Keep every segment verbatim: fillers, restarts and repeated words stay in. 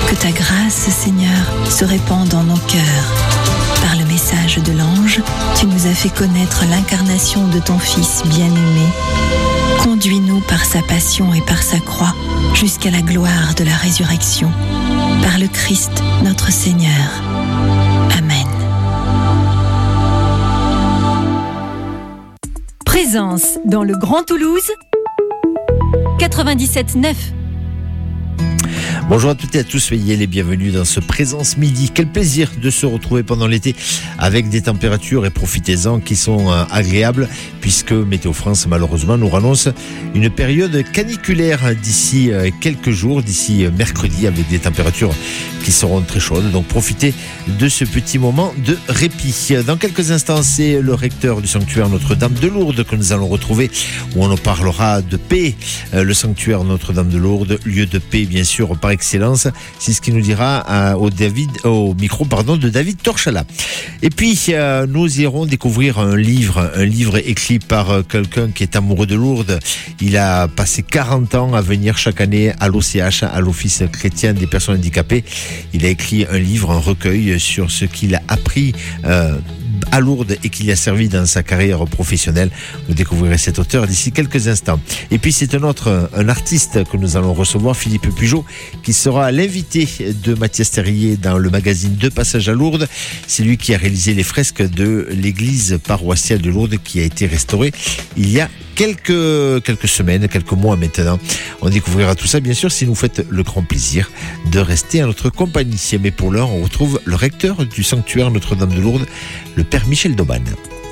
Que ta grâce, Seigneur, se répande dans nos cœurs. Par le message de l'ange, tu nous as fait connaître l'incarnation de ton Fils bien-aimé. Conduis-nous par sa passion et par sa croix jusqu'à la gloire de la résurrection. Par le Christ, notre Seigneur. Amen. Présence dans le Grand Toulouse, quatre-vingt-dix-sept neuf. Bonjour à toutes et à tous, soyez les bienvenus dans ce Présence Midi. Quel plaisir de se retrouver pendant l'été avec des températures, et profitez-en, qui sont euh, agréables, puisque Météo France malheureusement nous annonce une période caniculaire d'ici euh, quelques jours, d'ici euh, mercredi, avec des températures qui seront très chaudes. Donc profitez de ce petit moment de répit. Dans quelques instants, c'est le recteur du sanctuaire Notre-Dame de Lourdes que nous allons retrouver, où on nous parlera de paix. Euh, le sanctuaire Notre-Dame de Lourdes, lieu de paix bien sûr par excellence, c'est ce qu'il nous dira euh, au, David, au micro pardon, de David Torchala. Et puis euh, nous irons découvrir un livre, un livre écrit par euh, quelqu'un qui est amoureux de Lourdes. Il a passé quarante ans à venir chaque année à l'O C H, à l'Office chrétien des personnes handicapées. Il a écrit un livre, un recueil sur ce qu'il a appris euh, à Lourdes et qui lui a servi dans sa carrière professionnelle. Vous découvrirez cet auteur d'ici quelques instants. Et puis c'est un autre, un artiste que nous allons recevoir, Philippe Pujot, qui sera l'invité de Mathias Terrier dans le magazine Deux Passages à Lourdes. C'est lui qui a réalisé les fresques de l'église paroissiale de Lourdes, qui a été restaurée il y a quelques, quelques semaines, quelques mois maintenant. On découvrira tout ça bien sûr si nous faites le grand plaisir de rester à notre compagnie. Mais pour l'heure, on retrouve le recteur du sanctuaire Notre-Dame de Lourdes, le Père Michel Dauban.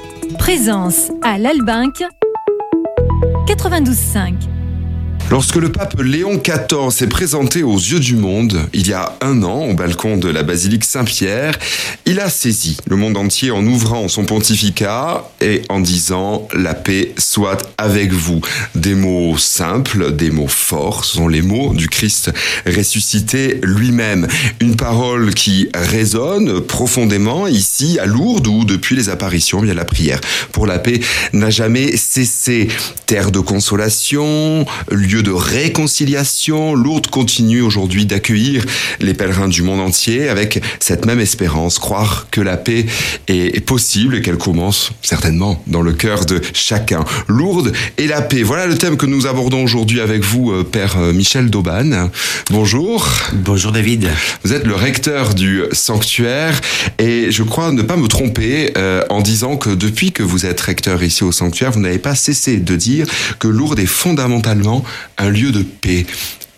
Présence à l'Albinque, quatre-vingt-douze cinq. Lorsque le pape Léon quatorze s'est présenté aux yeux du monde, il y a un an, au balcon de la basilique Saint-Pierre, il a saisi le monde entier en ouvrant son pontificat et en disant « La paix soit avec vous ». Des mots simples, des mots forts, ce sont les mots du Christ ressuscité lui-même. Une parole qui résonne profondément ici à Lourdes, où depuis les apparitions, bien la prière pour la paix n'a jamais cessé. Terre de consolation, lieu de réconciliation, Lourdes continue aujourd'hui d'accueillir les pèlerins du monde entier avec cette même espérance, croire que la paix est possible et qu'elle commence certainement dans le cœur de chacun. Lourdes et la paix, voilà le thème que nous abordons aujourd'hui avec vous, Père Michel Dauban. Bonjour. Bonjour David. Vous êtes le recteur du sanctuaire et je crois ne pas me tromper euh, en disant que depuis que vous êtes recteur ici au sanctuaire, vous n'avez pas cessé de dire que Lourdes est fondamentalement un lieu de paix. Pourquoi ?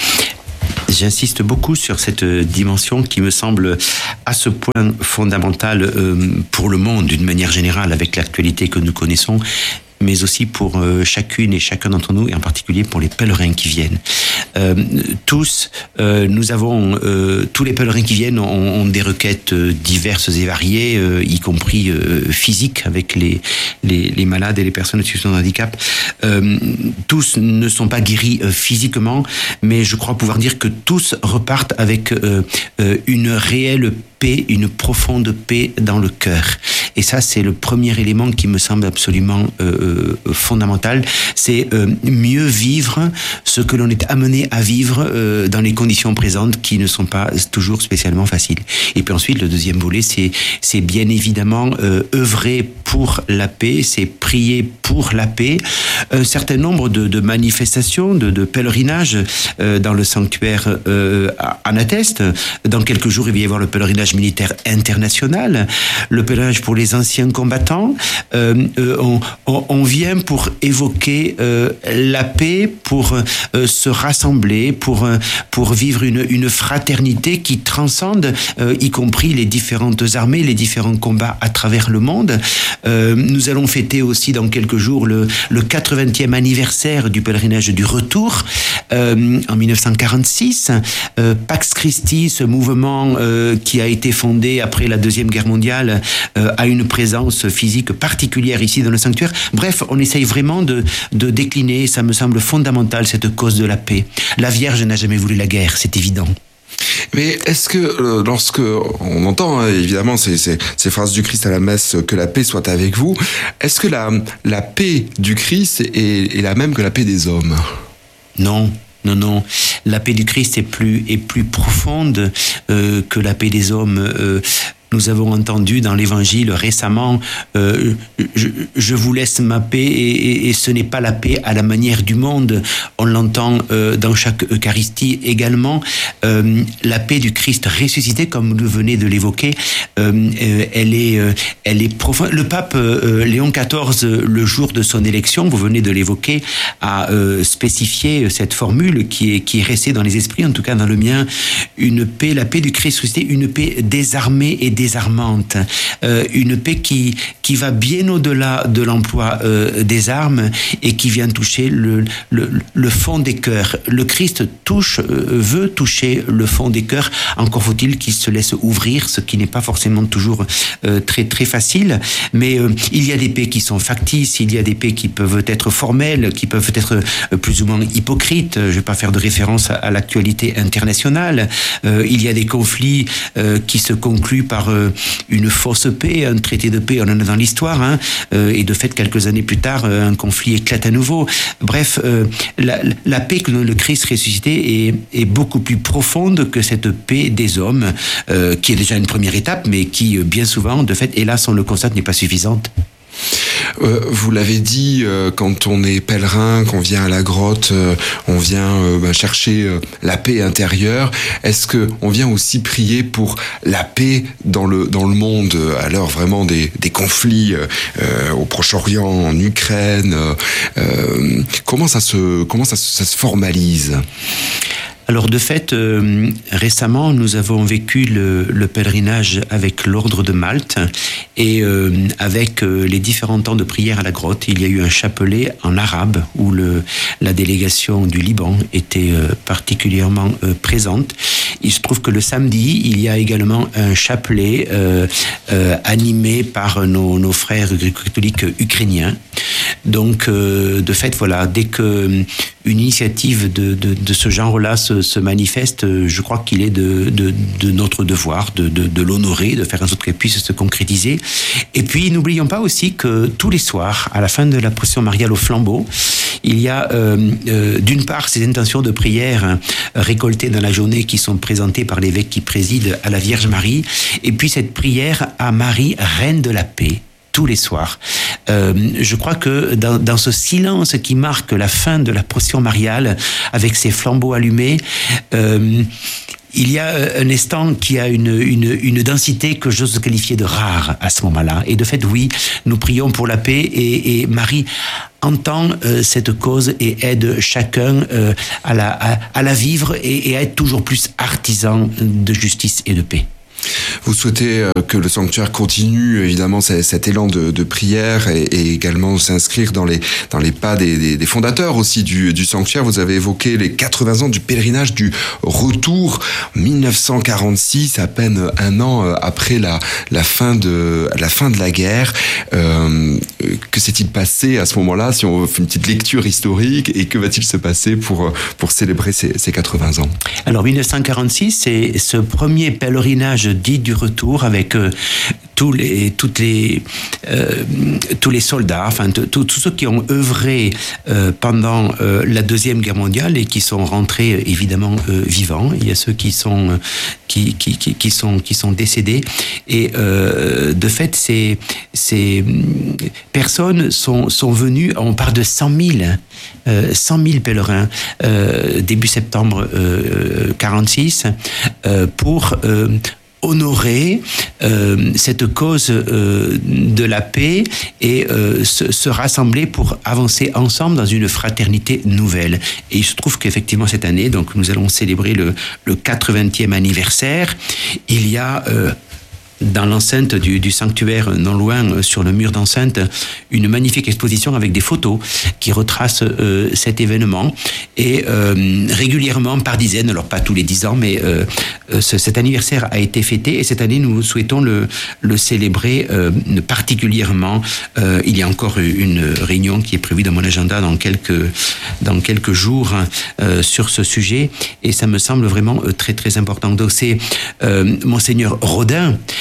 J'insiste beaucoup sur cette dimension qui me semble à ce point fondamentale euh, pour le monde d'une manière générale avec l'actualité que nous connaissons, mais aussi pour euh, chacune et chacun d'entre nous, et en particulier pour les pèlerins qui viennent. Euh, tous, euh, nous avons, euh, tous les pèlerins qui viennent ont, ont des requêtes diverses et variées, euh, y compris euh, physiques, avec les, les, les malades et les personnes en situation de handicap. Euh, tous ne sont pas guéris euh, physiquement, mais je crois pouvoir dire que tous repartent avec euh, euh, une réelle paix, une profonde paix dans le cœur. Et ça, c'est le premier élément qui me semble absolument euh, fondamental. C'est euh, mieux vivre ce que l'on est amené à vivre euh, dans les conditions présentes qui ne sont pas toujours spécialement faciles. Et puis ensuite, le deuxième volet, c'est, c'est bien évidemment euh, œuvrer pour la paix, c'est prier pour la paix. Un certain nombre de, de manifestations, de, de pèlerinages euh, dans le sanctuaire euh, en attestent. Dans quelques jours, il va y avoir le pèlerinage militaire international, le pèlerinage pour les anciens combattants. Euh, euh, on, on, on vient pour évoquer euh, la paix, pour euh, se rassembler, pour, euh, pour vivre une, une fraternité qui transcende, euh, y compris les différentes armées, les différents combats à travers le monde. Euh, nous allons fêter aussi dans quelques jours le, le quatre-vingtième anniversaire du pèlerinage du retour euh, en dix-neuf cent quarante-six. Euh, Pax Christi, ce mouvement euh, qui a été fondé après la Deuxième Guerre mondiale, euh, a une présence physique particulière ici dans le sanctuaire. Bref, on essaye vraiment de, de décliner, ça me semble fondamental, cette cause de la paix. La Vierge n'a jamais voulu la guerre, c'est évident. Mais est-ce que euh, lorsque on entend hein, évidemment ces, ces, ces phrases du Christ à la messe, que la paix soit avec vous, est-ce que la, la paix du Christ est, est la même que la paix des hommes ? Non. Non, non, la paix du Christ est plus, est plus profonde euh, que la paix des hommes. Euh, Nous avons entendu dans l'Évangile récemment euh, je, je vous laisse ma paix et, et, et ce n'est pas la paix à la manière du monde. On l'entend euh, dans chaque Eucharistie également. Euh, la paix du Christ ressuscité, comme vous venez de l'évoquer, euh, euh, elle est, euh, elle est profonde. Le pape euh, Léon quatorze, le jour de son élection, vous venez de l'évoquer, a euh, spécifié cette formule qui est, qui est restée dans les esprits, en tout cas dans le mien, une paix, la paix du Christ ressuscité, une paix désarmée et désarmante, euh, une paix qui, qui va bien au-delà de l'emploi euh, des armes et qui vient toucher le, le, le fond des cœurs. Le Christ touche, euh, veut toucher le fond des cœurs, encore faut-il qu'il se laisse ouvrir, ce qui n'est pas forcément toujours euh, très, très facile, mais euh, il y a des paix qui sont factices, il y a des paix qui peuvent être formelles, qui peuvent être euh, plus ou moins hypocrites. Je ne vais pas faire de référence à, à l'actualité internationale. Euh, il y a des conflits euh, qui se concluent par euh, une fausse paix, un traité de paix, on en a dans l'histoire, hein, euh, et de fait, quelques années plus tard, euh, un conflit éclate à nouveau. Bref, euh, la, la paix que donne le Christ ressuscité est, est beaucoup plus profonde que cette paix des hommes, euh, qui est déjà une première étape, mais qui, bien souvent, de fait, hélas, on le constate, n'est pas suffisante. Euh, vous l'avez dit, euh, quand on est pèlerin, qu'on vient à la grotte, euh, on vient euh, bah, chercher euh, la paix intérieure. Est-ce que on vient aussi prier pour la paix dans le dans le monde, à l'heure vraiment des des conflits euh, au Proche-Orient, en Ukraine, euh, comment ça se comment ça, ça se formalise? Alors de fait, euh, récemment, nous avons vécu le, le pèlerinage avec l'Ordre de Malte et euh, avec euh, les différents temps de prière à la grotte. Il y a eu un chapelet en arabe où le, la délégation du Liban était euh, particulièrement euh, présente. Il se trouve que le samedi, il y a également un chapelet euh, euh, animé par nos, nos frères catholiques ukrainiens. Donc, euh, de fait, voilà, dès que une initiative de, de, de ce genre-là se, se manifeste, je crois qu'il est de, de, de notre devoir de, de, de l'honorer, de faire en sorte qu'elle puisse se concrétiser. Et puis, n'oublions pas aussi que tous les soirs, à la fin de la procession mariale au flambeau, il y a euh, euh, d'une part ces intentions de prière hein, récoltées dans la journée qui sont présentées par l'évêque qui préside à la Vierge Marie, et puis cette prière à Marie, Reine de la paix, tous les soirs. Euh, je crois que dans, dans ce silence qui marque la fin de la procession mariale, avec ces flambeaux allumés, euh, il y a un instant qui a une, une, une densité que j'ose qualifier de rare à ce moment-là. Et de fait, oui, nous prions pour la paix et, et Marie entend euh, cette cause et aide chacun euh, à, la, à, à la vivre et, et à être toujours plus artisan de justice et de paix. Vous souhaitez que le sanctuaire continue évidemment cet élan de, de prière et, et également s'inscrire dans les dans les pas des, des, des fondateurs aussi du, du sanctuaire. Vous avez évoqué les quatre-vingts ans du pèlerinage du retour, mille neuf cent quarante-six, à peine un an après la la fin de la fin de la guerre. Euh, que s'est-il passé à ce moment-là, si on fait une petite lecture historique, et que va-t-il se passer pour pour célébrer ces, ces quatre-vingts ans? Alors mille neuf cent quarante-six, c'est ce premier pèlerinage dit du retour avec euh, tous les toutes les euh, tous les soldats, enfin tous ceux qui ont œuvré euh, pendant euh, la deuxième guerre mondiale et qui sont rentrés évidemment euh, vivants. Il y a ceux qui sont qui qui qui, qui sont qui sont décédés et euh, de fait ces ces personnes sont sont venues. On parle de cent mille euh, cent mille pèlerins euh, début septembre euh, quarante-six euh, pour euh, honorer euh, cette cause euh, de la paix et euh, se, se rassembler pour avancer ensemble dans une fraternité nouvelle. Et il se trouve qu'effectivement cette année, donc nous allons célébrer le, le quatre-vingtième anniversaire. Il y a euh, dans l'enceinte du, du sanctuaire, non loin, sur le mur d'enceinte, une magnifique exposition avec des photos qui retracent euh, cet événement. Et euh, régulièrement, par dizaines, alors pas tous les dix ans, mais euh, ce, cet anniversaire a été fêté. Et cette année, nous souhaitons le, le célébrer euh, particulièrement. Euh, il y a encore une réunion qui est prévue dans mon agenda dans quelques, dans quelques jours euh, sur ce sujet. Et ça me semble vraiment très, très important. Donc c'est euh, Monseigneur Rodin,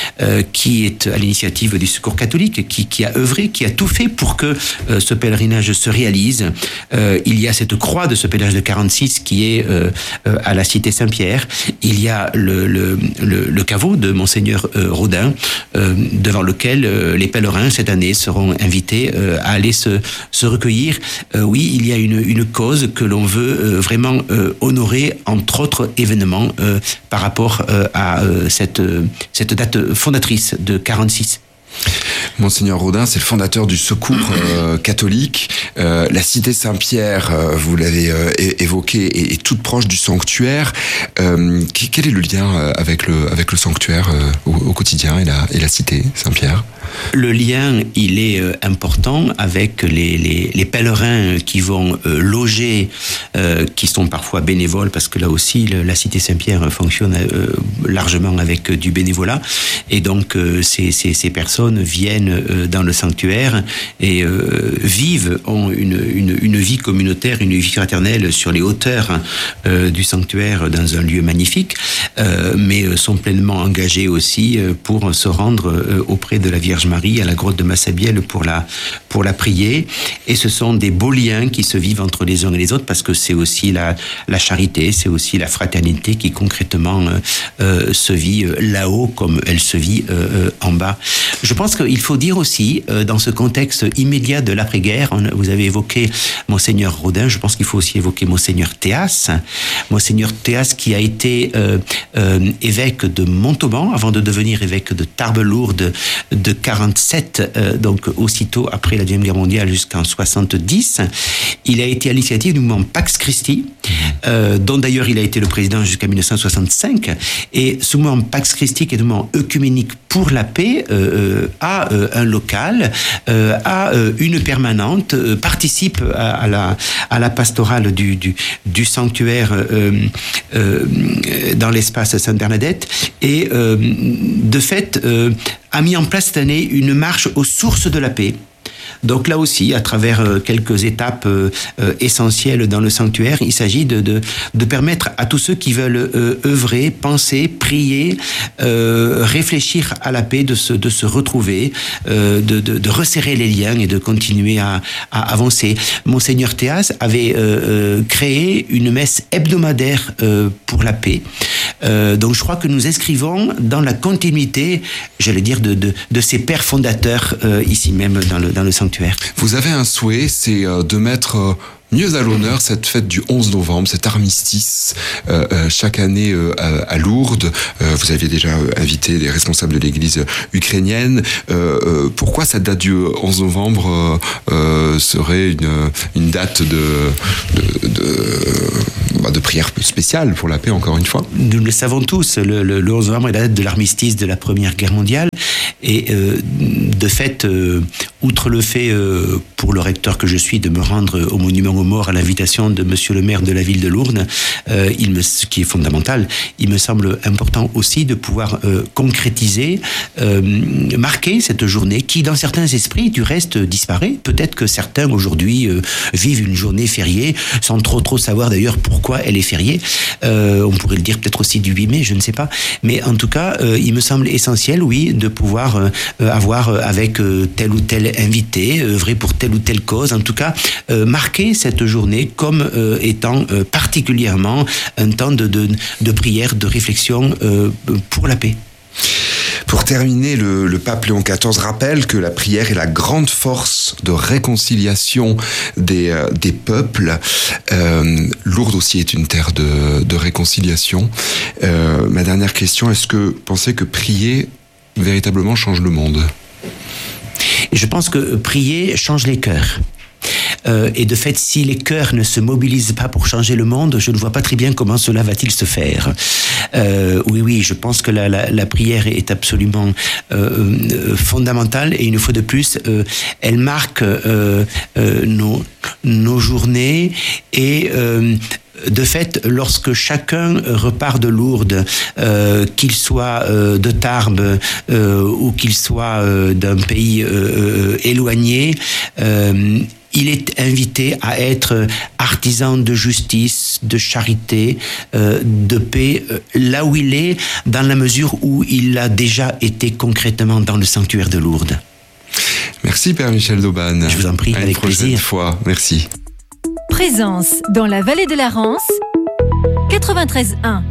euh, qui est à l'initiative du Secours catholique, qui, qui a œuvré, qui a tout fait pour que euh, ce pèlerinage se réalise. Euh, il y a cette croix de ce pèlerinage de quarante-six qui est euh, euh, à la cité Saint-Pierre. Il y a le, le, le, le caveau de Monseigneur euh, Rodin, euh, devant lequel euh, les pèlerins cette année seront invités euh, à aller se, se recueillir. Euh, oui, il y a une, une cause que l'on veut euh, vraiment euh, honorer, entre autres événements, euh, par rapport euh, à euh, cette, euh, cette date fondatrice de quarante-six. Monseigneur Rodin, c'est le fondateur du Secours euh, catholique. Euh, la cité Saint-Pierre, euh, vous l'avez euh, évoqué, est, est toute proche du sanctuaire. Euh, quel est le lien avec le, avec le sanctuaire euh, au, au quotidien et la, et la cité Saint-Pierre ? Le lien, il est euh, important avec les, les, les pèlerins qui vont euh, loger, euh, qui sont parfois bénévoles, parce que là aussi, le, la cité Saint-Pierre fonctionne euh, largement avec euh, du bénévolat. Et donc, euh, ces, ces, ces personnes viennent euh, dans le sanctuaire et euh, vivent, ont une, une, une vie communautaire, une vie fraternelle sur les hauteurs euh, du sanctuaire, dans un lieu magnifique, euh, mais sont pleinement engagés aussi euh, pour se rendre euh, auprès de la Vierge Marie à la grotte de Massabielle pour la, pour la prier. Et ce sont des beaux liens qui se vivent entre les uns et les autres, parce que c'est aussi la, la charité, c'est aussi la fraternité qui concrètement euh, euh, se vit là-haut comme elle se vit euh, en bas. Je pense qu'il faut dire aussi, euh, dans ce contexte immédiat de l'après-guerre, on, vous avez évoqué Monseigneur Rodin, je pense qu'il faut aussi évoquer Monseigneur Théas. Monseigneur Théas qui a été euh, euh, évêque de Montauban avant de devenir évêque de Tarbes-Lourdes de quarante-sept, euh, donc aussitôt après la Deuxième Guerre mondiale jusqu'en soixante-dix. Il a été à l'initiative du mouvement Pax Christi, euh, dont d'ailleurs il a été le président jusqu'à mille neuf cent soixante-cinq. Et ce mouvement Pax Christi, qui est un mouvement œcuménique pour la paix, euh, a euh, un local, euh, a euh, une permanente, euh, participe à, à, la, à la pastorale du, du, du sanctuaire euh, euh, dans l'espace Sainte-Bernadette, et euh, de fait euh, a mis en place cette année une marche aux sources de la paix. Donc là aussi, à travers euh, quelques étapes euh, euh, essentielles dans le sanctuaire, il s'agit de, de, de permettre à tous ceux qui veulent euh, œuvrer, penser, prier, euh, réfléchir à la paix, de se, de se retrouver, euh, de, de, de resserrer les liens et de continuer à, à avancer. Monseigneur Théas avait euh, euh, créé une messe hebdomadaire euh, pour la paix. Euh, donc je crois que nous inscrivons dans la continuité, j'allais dire, de, de, de ces pères fondateurs euh, ici même dans le, dans le sanctuaire. Vous avez un souhait, c'est de mettre mieux à l'honneur cette fête du onze novembre, cet armistice euh, euh, chaque année euh, à, à Lourdes. Euh, vous aviez déjà invité les responsables de l'église ukrainienne. Euh, euh, pourquoi cette date du onze novembre euh, euh, serait une, une date de, de, de, bah, de prière spéciale pour la paix, encore une fois? Nous le savons tous, le, le, le onze novembre est la date de l'armistice de la Première Guerre mondiale. Et euh, de fait, euh, outre le fait euh, pour le recteur que je suis de me rendre au monument aux morts à l'invitation de monsieur le maire de la ville de Lourdes, euh, il me, ce qui est fondamental, il me semble important aussi de pouvoir euh, concrétiser, euh, marquer cette journée qui, dans certains esprits, du reste, disparaît. Peut-être que certains aujourd'hui euh, vivent une journée fériée sans trop trop savoir d'ailleurs pourquoi elle est fériée. Euh, on pourrait le dire peut-être aussi du huit mai, je ne sais pas. Mais en tout cas, euh, il me semble essentiel, oui, de pouvoir euh, avoir euh, avec euh, tel ou tel invité, œuvrer pour telle ou telle cause, en tout cas, euh, marquer cette journée comme euh, étant euh, particulièrement un temps de, de, de prière, de réflexion euh, pour la paix. Pour terminer, le, le pape Léon quatorze rappelle que la prière est la grande force de réconciliation des, euh, des peuples. Euh, Lourdes aussi est une terre de, de réconciliation. Euh, ma dernière question, est-ce que vous pensez que prier véritablement change le monde? Je pense que prier change les cœurs. Euh, et de fait, si les cœurs ne se mobilisent pas pour changer le monde, je ne vois pas très bien comment cela va-t-il se faire. Euh, oui, oui, je pense que la, la, la prière est absolument euh, euh, fondamentale, et une fois de plus, euh, elle marque euh, euh, nos, nos journées, et euh, de fait, lorsque chacun repart de Lourdes, euh, qu'il soit euh, de Tarbes euh, ou qu'il soit euh, d'un pays euh, éloigné, euh, il est invité à être artisan de justice, de charité, euh, de paix, euh, là où il est, dans la mesure où il a déjà été concrètement dans le sanctuaire de Lourdes. Merci Père Michel d'Aubagne. Je vous en prie, à avec une prochaine plaisir. fois. Merci. Présence dans la vallée de la Rance, quatre-vingt-treize un.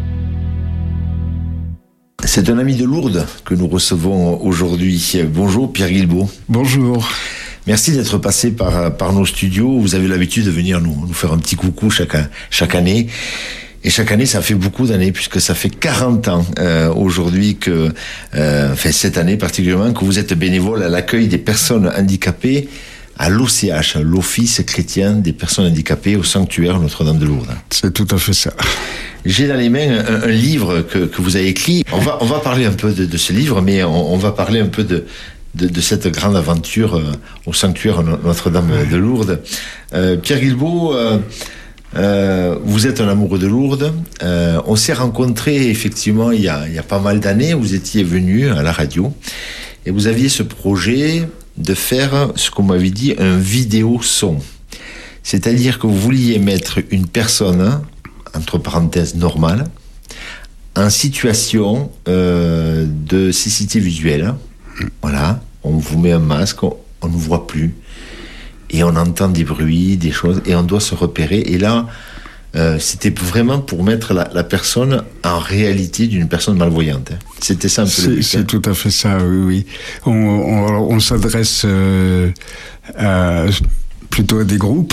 C'est un ami de Lourdes que nous recevons aujourd'hui. Bonjour Pierre Guilbault. Bonjour. Merci d'être passé par, par nos studios. Vous avez l'habitude de venir nous, nous faire un petit coucou chaque, chaque année. Et chaque année, ça fait beaucoup d'années, puisque ça fait quarante ans euh, aujourd'hui que, euh, enfin cette année particulièrement, que vous êtes bénévole à l'accueil des personnes handicapées à l'O C H, l'Office chrétien des personnes handicapées au sanctuaire Notre-Dame de Lourdes. C'est tout à fait ça. J'ai dans les mains un, un livre que, que vous avez écrit. On va, on va parler un peu de, de ce livre, mais on, on va parler un peu de, de, de cette grande aventure euh, au sanctuaire Notre-Dame de Lourdes. Euh, Pierre Guilbault, euh, Euh, vous êtes un amoureux de Lourdes. Euh, on s'est rencontrés effectivement il y a, il y a pas mal d'années. Vous étiez venu à la radio et vous aviez ce projet de faire ce qu'on m'avait dit un vidéo son. C'est-à-dire que vous vouliez mettre une personne, entre parenthèses normale, en situation euh, de cécité visuelle. Voilà, on vous met un masque, on ne vous voit plus. Et on entend des bruits, des choses, et on doit se repérer. Et là, euh, c'était vraiment pour mettre la, la personne en réalité d'une personne malvoyante. Hein. C'était ça un peu c'est, le but. C'est tout à fait ça, oui, oui. On, on, on s'adresse euh, à, plutôt à des groupes,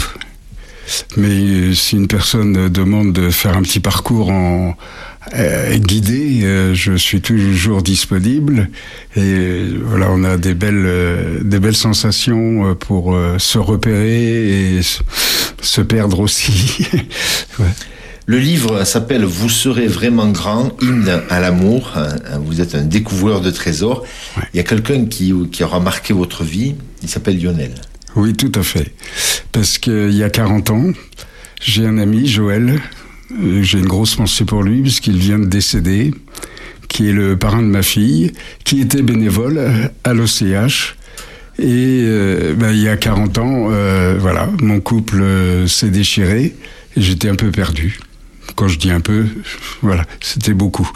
mais si une personne demande de faire un petit parcours en euh, guidé, euh, je suis toujours disponible. Et euh, voilà, on a des belles, euh, des belles sensations pour euh, se repérer et se, se perdre aussi. Ouais. Le livre s'appelle « Vous serez vraiment grand, hymne à l'amour ». Vous êtes un découvreur de trésors. Ouais. Il y a quelqu'un qui, qui aura marqué votre vie, il s'appelle Lionel. Oui, tout à fait. Parce qu'il y a quarante ans, j'ai un ami, Joël, euh, j'ai une grosse pensée pour lui, puisqu'il vient de décéder, qui est le parrain de ma fille, qui était bénévole à l'O C H. Et euh, ben, il y a quarante ans, euh, voilà, mon couple euh, s'est déchiré, et j'étais un peu perdu. Quand je dis un peu, voilà, c'était beaucoup.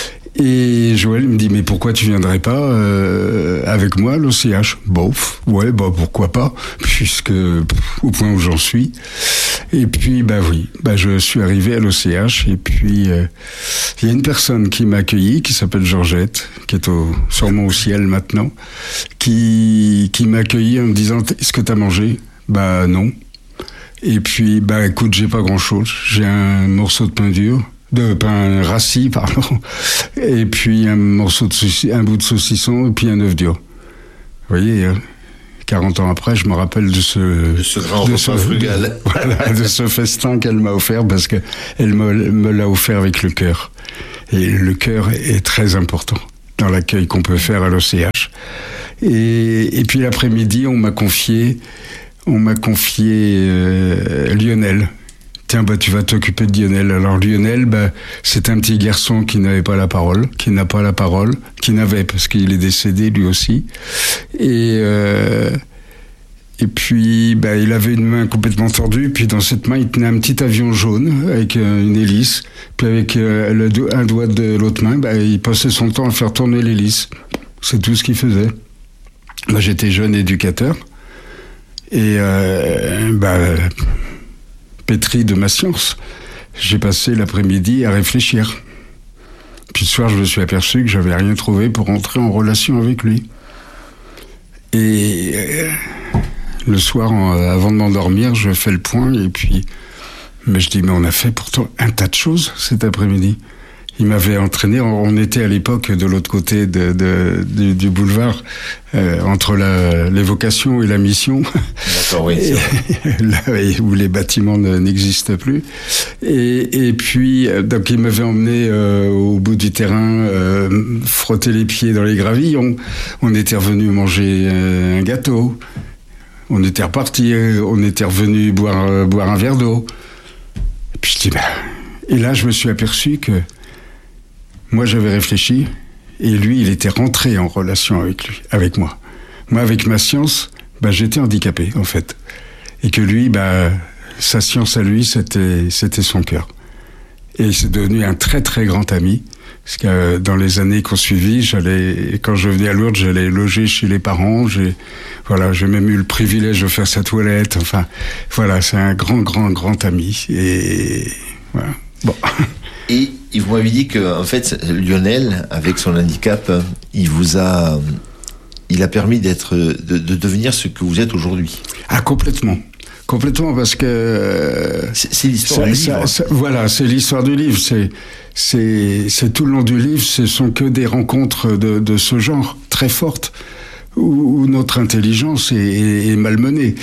Et Joël me dit, mais pourquoi tu viendrais pas euh, avec moi à l'O C H ? Bof, ouais, bah pourquoi pas, puisque pff, au point où j'en suis. Et puis, bah oui, bah je suis arrivé à l'O C H, et puis il euh, y a une personne qui m'a accueilli, qui s'appelle Georgette, qui est au, sûrement au ciel maintenant, qui, qui m'a accueilli en me disant, est-ce que t'as mangé ? Bah non. Et puis, bah écoute, j'ai pas grand-chose, j'ai un morceau de pain dur, de pain rassis, pardon, et puis un morceau de saucisson, un bout de saucisson, et puis un œuf dur. Vous voyez, quarante ans après, je me rappelle de ce, de ce grand repas frugal. De, voilà, de ce festin qu'elle m'a offert, parce que elle me, me l'a offert avec le cœur. Et le cœur est très important dans l'accueil qu'on peut faire à l'O C H. Et, et puis l'après-midi, on m'a confié, on m'a confié euh, Lionel. Tiens, bah, tu vas t'occuper de Lionel. Alors Lionel, bah, c'est un petit garçon qui n'avait pas la parole, qui n'a pas la parole, qui n'avait, parce qu'il est décédé lui aussi. Et, euh, et puis, bah, il avait une main complètement tordue, puis dans cette main, il tenait un petit avion jaune avec euh, une hélice, puis avec euh, le do- un doigt de l'autre main, bah, il passait son temps à faire tourner l'hélice. C'est tout ce qu'il faisait. Moi, j'étais jeune éducateur, et euh, bah, pétri de ma science, j'ai passé l'après-midi à réfléchir. Puis le soir, je me suis aperçu que j'avais rien trouvé pour entrer en relation avec lui. Et euh, le soir, en, avant de m'endormir, je fais le point, et puis mais je dis, mais on a fait pourtant un tas de choses cet après-midi. Il m'avait entraîné, on était à l'époque de l'autre côté de, de, du, du boulevard, euh, entre la, les vocations et la mission. D'accord, oui. Et, là où les bâtiments ne, n'existent plus. Et, et puis, donc il m'avait emmené euh, au bout du terrain, euh, frotter les pieds dans les gravillons. On était revenu manger euh, un gâteau. On était reparti, on était revenu boire, euh, boire un verre d'eau. Et puis je dis, bah... Et là, je me suis aperçu que moi, j'avais réfléchi, et lui, il était rentré en relation avec lui, avec moi. Moi, avec ma science, bah, j'étais handicapé, en fait. Et que lui, bah, sa science à lui, c'était, c'était son cœur. Et c'est devenu un très très grand ami. Parce que dans les années qu'on suivit, j'allais, quand je venais à Lourdes, j'allais loger chez les parents. J'ai, voilà, j'ai même eu le privilège de faire sa toilette. Enfin, voilà, c'est un grand, grand, grand ami. Et voilà. Bon. Et, et vous m'avez dit que, en fait, Lionel, avec son handicap, il vous a, il a permis d'être, de, de devenir ce que vous êtes aujourd'hui. Ah, complètement. Complètement, parce que c'est, c'est l'histoire ça, du livre. Ça, ça, voilà, c'est l'histoire du livre. C'est, c'est, c'est tout le long du livre. Ce sont que des rencontres de, de ce genre très fortes où, où notre intelligence est, est, est malmenée.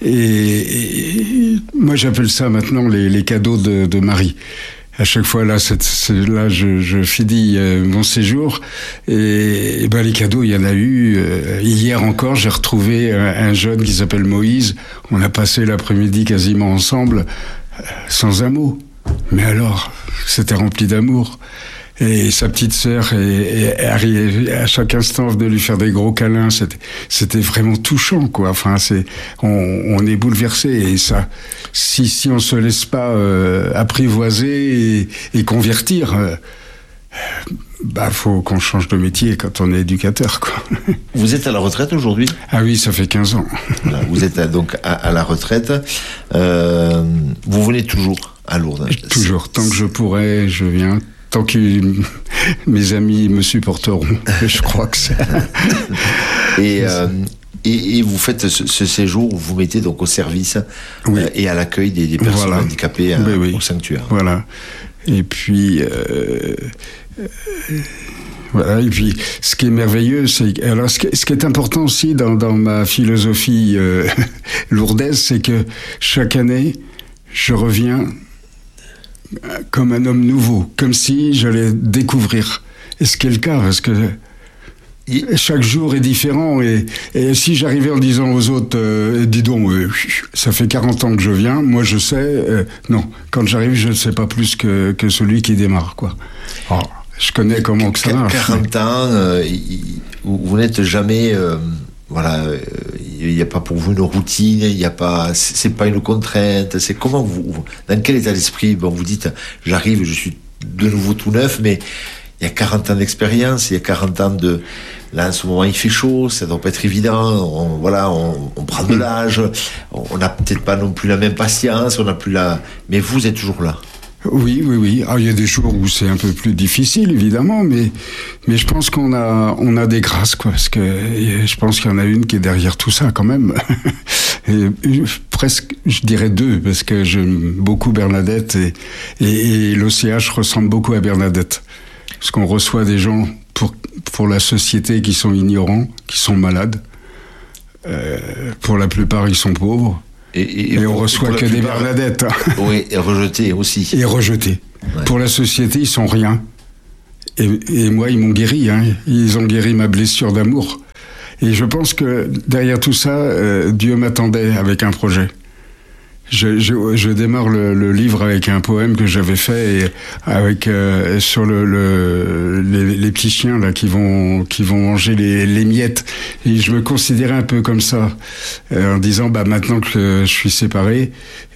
Et, et moi, j'appelle ça maintenant les, les cadeaux de, de Marie. À chaque fois, là, c'est, c'est, là je, je finis euh, mon séjour et, et ben, les cadeaux, il y en a eu. Euh, hier encore, j'ai retrouvé un, un jeune qui s'appelle Moïse. On a passé l'après-midi quasiment ensemble, euh, sans un mot. Mais alors, c'était rempli d'amour. Et sa petite sœur arrivait à chaque instant de lui faire des gros câlins. C'était, c'était vraiment touchant, quoi. Enfin, c'est, on, on est bouleversé. Et ça, si, si on se laisse pas euh, apprivoiser et, et convertir, euh, bah, faut qu'on change de métier quand on est éducateur, quoi. Vous êtes à la retraite aujourd'hui ? Ah oui, ça fait quinze ans. Voilà, vous êtes à, donc à, à la retraite. Euh, vous venez toujours à Lourdes ? Toujours. Tant que je pourrai, je viens. Tant que mes amis me supporteront, je crois que c'est... et, euh, et, et vous faites ce, ce séjour où vous mettez donc au service oui. euh, et à l'accueil des, des personnes voilà. handicapées oui, oui. au sanctuaire. Voilà. Et puis... Euh, euh, voilà. Et puis, ce qui est merveilleux, c'est... Alors, ce qui, ce qui est important aussi dans, dans ma philosophie euh, lourdaise, c'est que chaque année, je reviens... comme un homme nouveau, comme si j'allais découvrir. Et ce qui est le cas, parce que chaque jour est différent. Et, et si j'arrivais en disant aux autres, euh, dis donc, euh, ça fait quarante ans que je viens, moi je sais, euh, non, quand j'arrive, je ne sais pas plus que, que celui qui démarre, quoi. Alors, je connais comment que ça marche. quarante ans, euh, vous n'êtes jamais... Euh, voilà, il n'y a pas pour vous une routine, il n'y a pas, c'est pas une contrainte, c'est comment vous, dans quel état d'esprit, bon, vous dites, j'arrive, je suis de nouveau tout neuf, mais il y a quarante ans d'expérience, il y a quarante ans de, là, en ce moment, il fait chaud, ça doit pas être évident, on, voilà, on, on prend de l'âge, on n'a peut-être pas non plus la même patience, on n'a plus la, mais vous êtes toujours là. Oui, oui, oui. Ah, il y a des jours où c'est un peu plus difficile, évidemment, mais, mais je pense qu'on a, on a des grâces, quoi, parce que je pense qu'il y en a une qui est derrière tout ça, quand même. Et, presque, je dirais deux, parce que j'aime beaucoup Bernadette et, et, et l'O C H ressemble beaucoup à Bernadette. Parce qu'on reçoit des gens pour, pour la société qui sont ignorants, qui sont malades. Euh, pour la plupart, ils sont pauvres. Et, et, et on reçoit que des Bernadette. Oui, et rejetés aussi. Et rejetés. Ouais. Pour la société, ils sont rien. Et, et moi, ils m'ont guéri. Hein. Ils ont guéri ma blessure d'amour. Et je pense que derrière tout ça, euh, Dieu m'attendait avec un projet. Je, je, je démarre le, le livre avec un poème que j'avais fait et avec euh, sur le, le les, les petits chiens là qui vont qui vont manger les, les miettes. Et je me considérais un peu comme ça, euh, en disant bah maintenant que je suis séparé,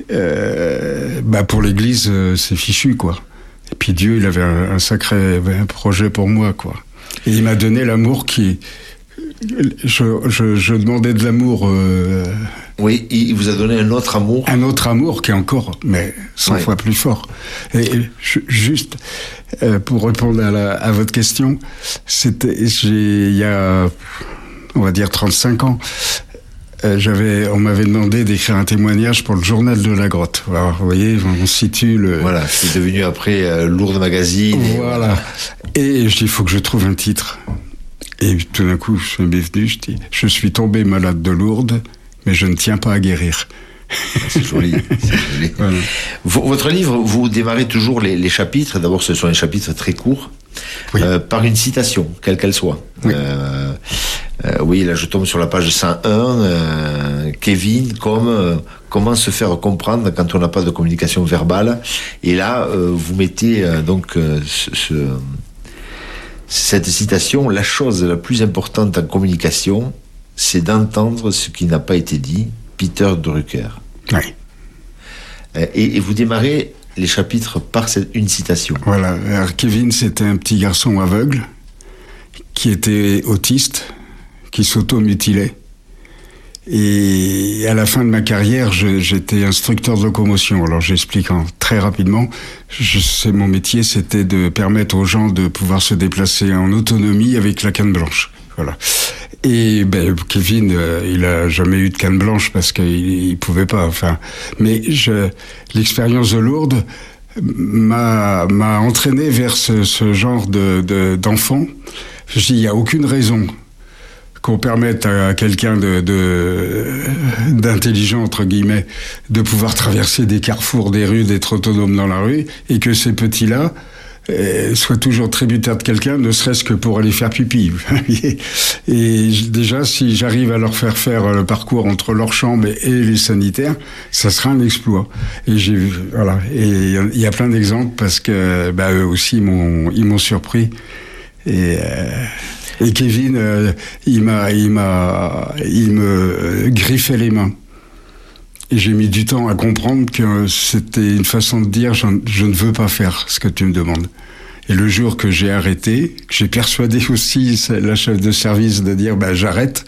euh, bah pour l'Église euh, c'est fichu quoi. Et puis Dieu il avait un, un sacré avait un projet pour moi quoi. Et il m'a donné l'amour qui je, je, je demandais de l'amour. Euh, oui, il vous a donné un autre amour. Un autre amour qui est encore, mais cent ouais. fois plus fort. Et, et juste euh, pour répondre à, la, à votre question, c'était j'ai il y a on va dire trente-cinq ans. Euh, j'avais, on m'avait demandé d'écrire un témoignage pour le journal de la grotte. Alors, vous voyez, on situe le. Voilà, c'est devenu après euh, Lourdes Magazine. Et voilà. Et je dis, il faut que je trouve un titre. Et tout d'un coup, je suis venu, je dis, je suis tombé malade de Lourdes, mais je ne tiens pas à guérir. C'est joli. C'est joli. Voilà. Votre livre, vous démarrez toujours les, les chapitres. D'abord, ce sont des chapitres très courts, oui. euh, par une citation, quelle qu'elle soit. Oui. Euh, euh, oui, là, je tombe sur la page cent un. Euh, Kevin, comme euh, comment se faire comprendre quand on n'a pas de communication verbale. Et là, euh, vous mettez euh, donc euh, ce, ce cette citation, la chose la plus importante en communication, c'est d'entendre ce qui n'a pas été dit. Peter Drucker. Oui. Et, et vous démarrez les chapitres par cette, une citation. Voilà. Alors, Kevin, c'était un petit garçon aveugle qui était autiste, qui s'auto-mutilait. Et à la fin de ma carrière, je, j'étais instructeur de locomotion. Alors j'explique en, très rapidement. Je sais, mon métier, c'était de permettre aux gens de pouvoir se déplacer en autonomie avec la canne blanche. Voilà. Et ben, Kevin, euh, il a jamais eu de canne blanche parce qu'il il pouvait pas. Enfin, mais je, l'expérience de Lourdes m'a m'a entraîné vers ce, ce genre de, de d'enfant. Je dis, il y a aucune raison qu'on permette à quelqu'un de, de d'intelligent entre guillemets de pouvoir traverser des carrefours, des rues, d'être autonome dans la rue, et que ces petits-là euh, soient toujours tributaires de quelqu'un, ne serait-ce que pour aller faire pipi. Et déjà, si j'arrive à leur faire faire le parcours entre leur chambre et, et les sanitaires, ça sera un exploit. Et j'ai voilà. Et il y a plein d'exemples parce que bah, eux aussi ils m'ont ils m'ont surpris. Et euh, Et Kevin, euh, il m'a, il m'a, il me griffait les mains. Et j'ai mis du temps à comprendre que c'était une façon de dire je, je ne veux pas faire ce que tu me demandes. Et le jour que j'ai arrêté, que j'ai persuadé aussi la chef de service de dire bah j'arrête.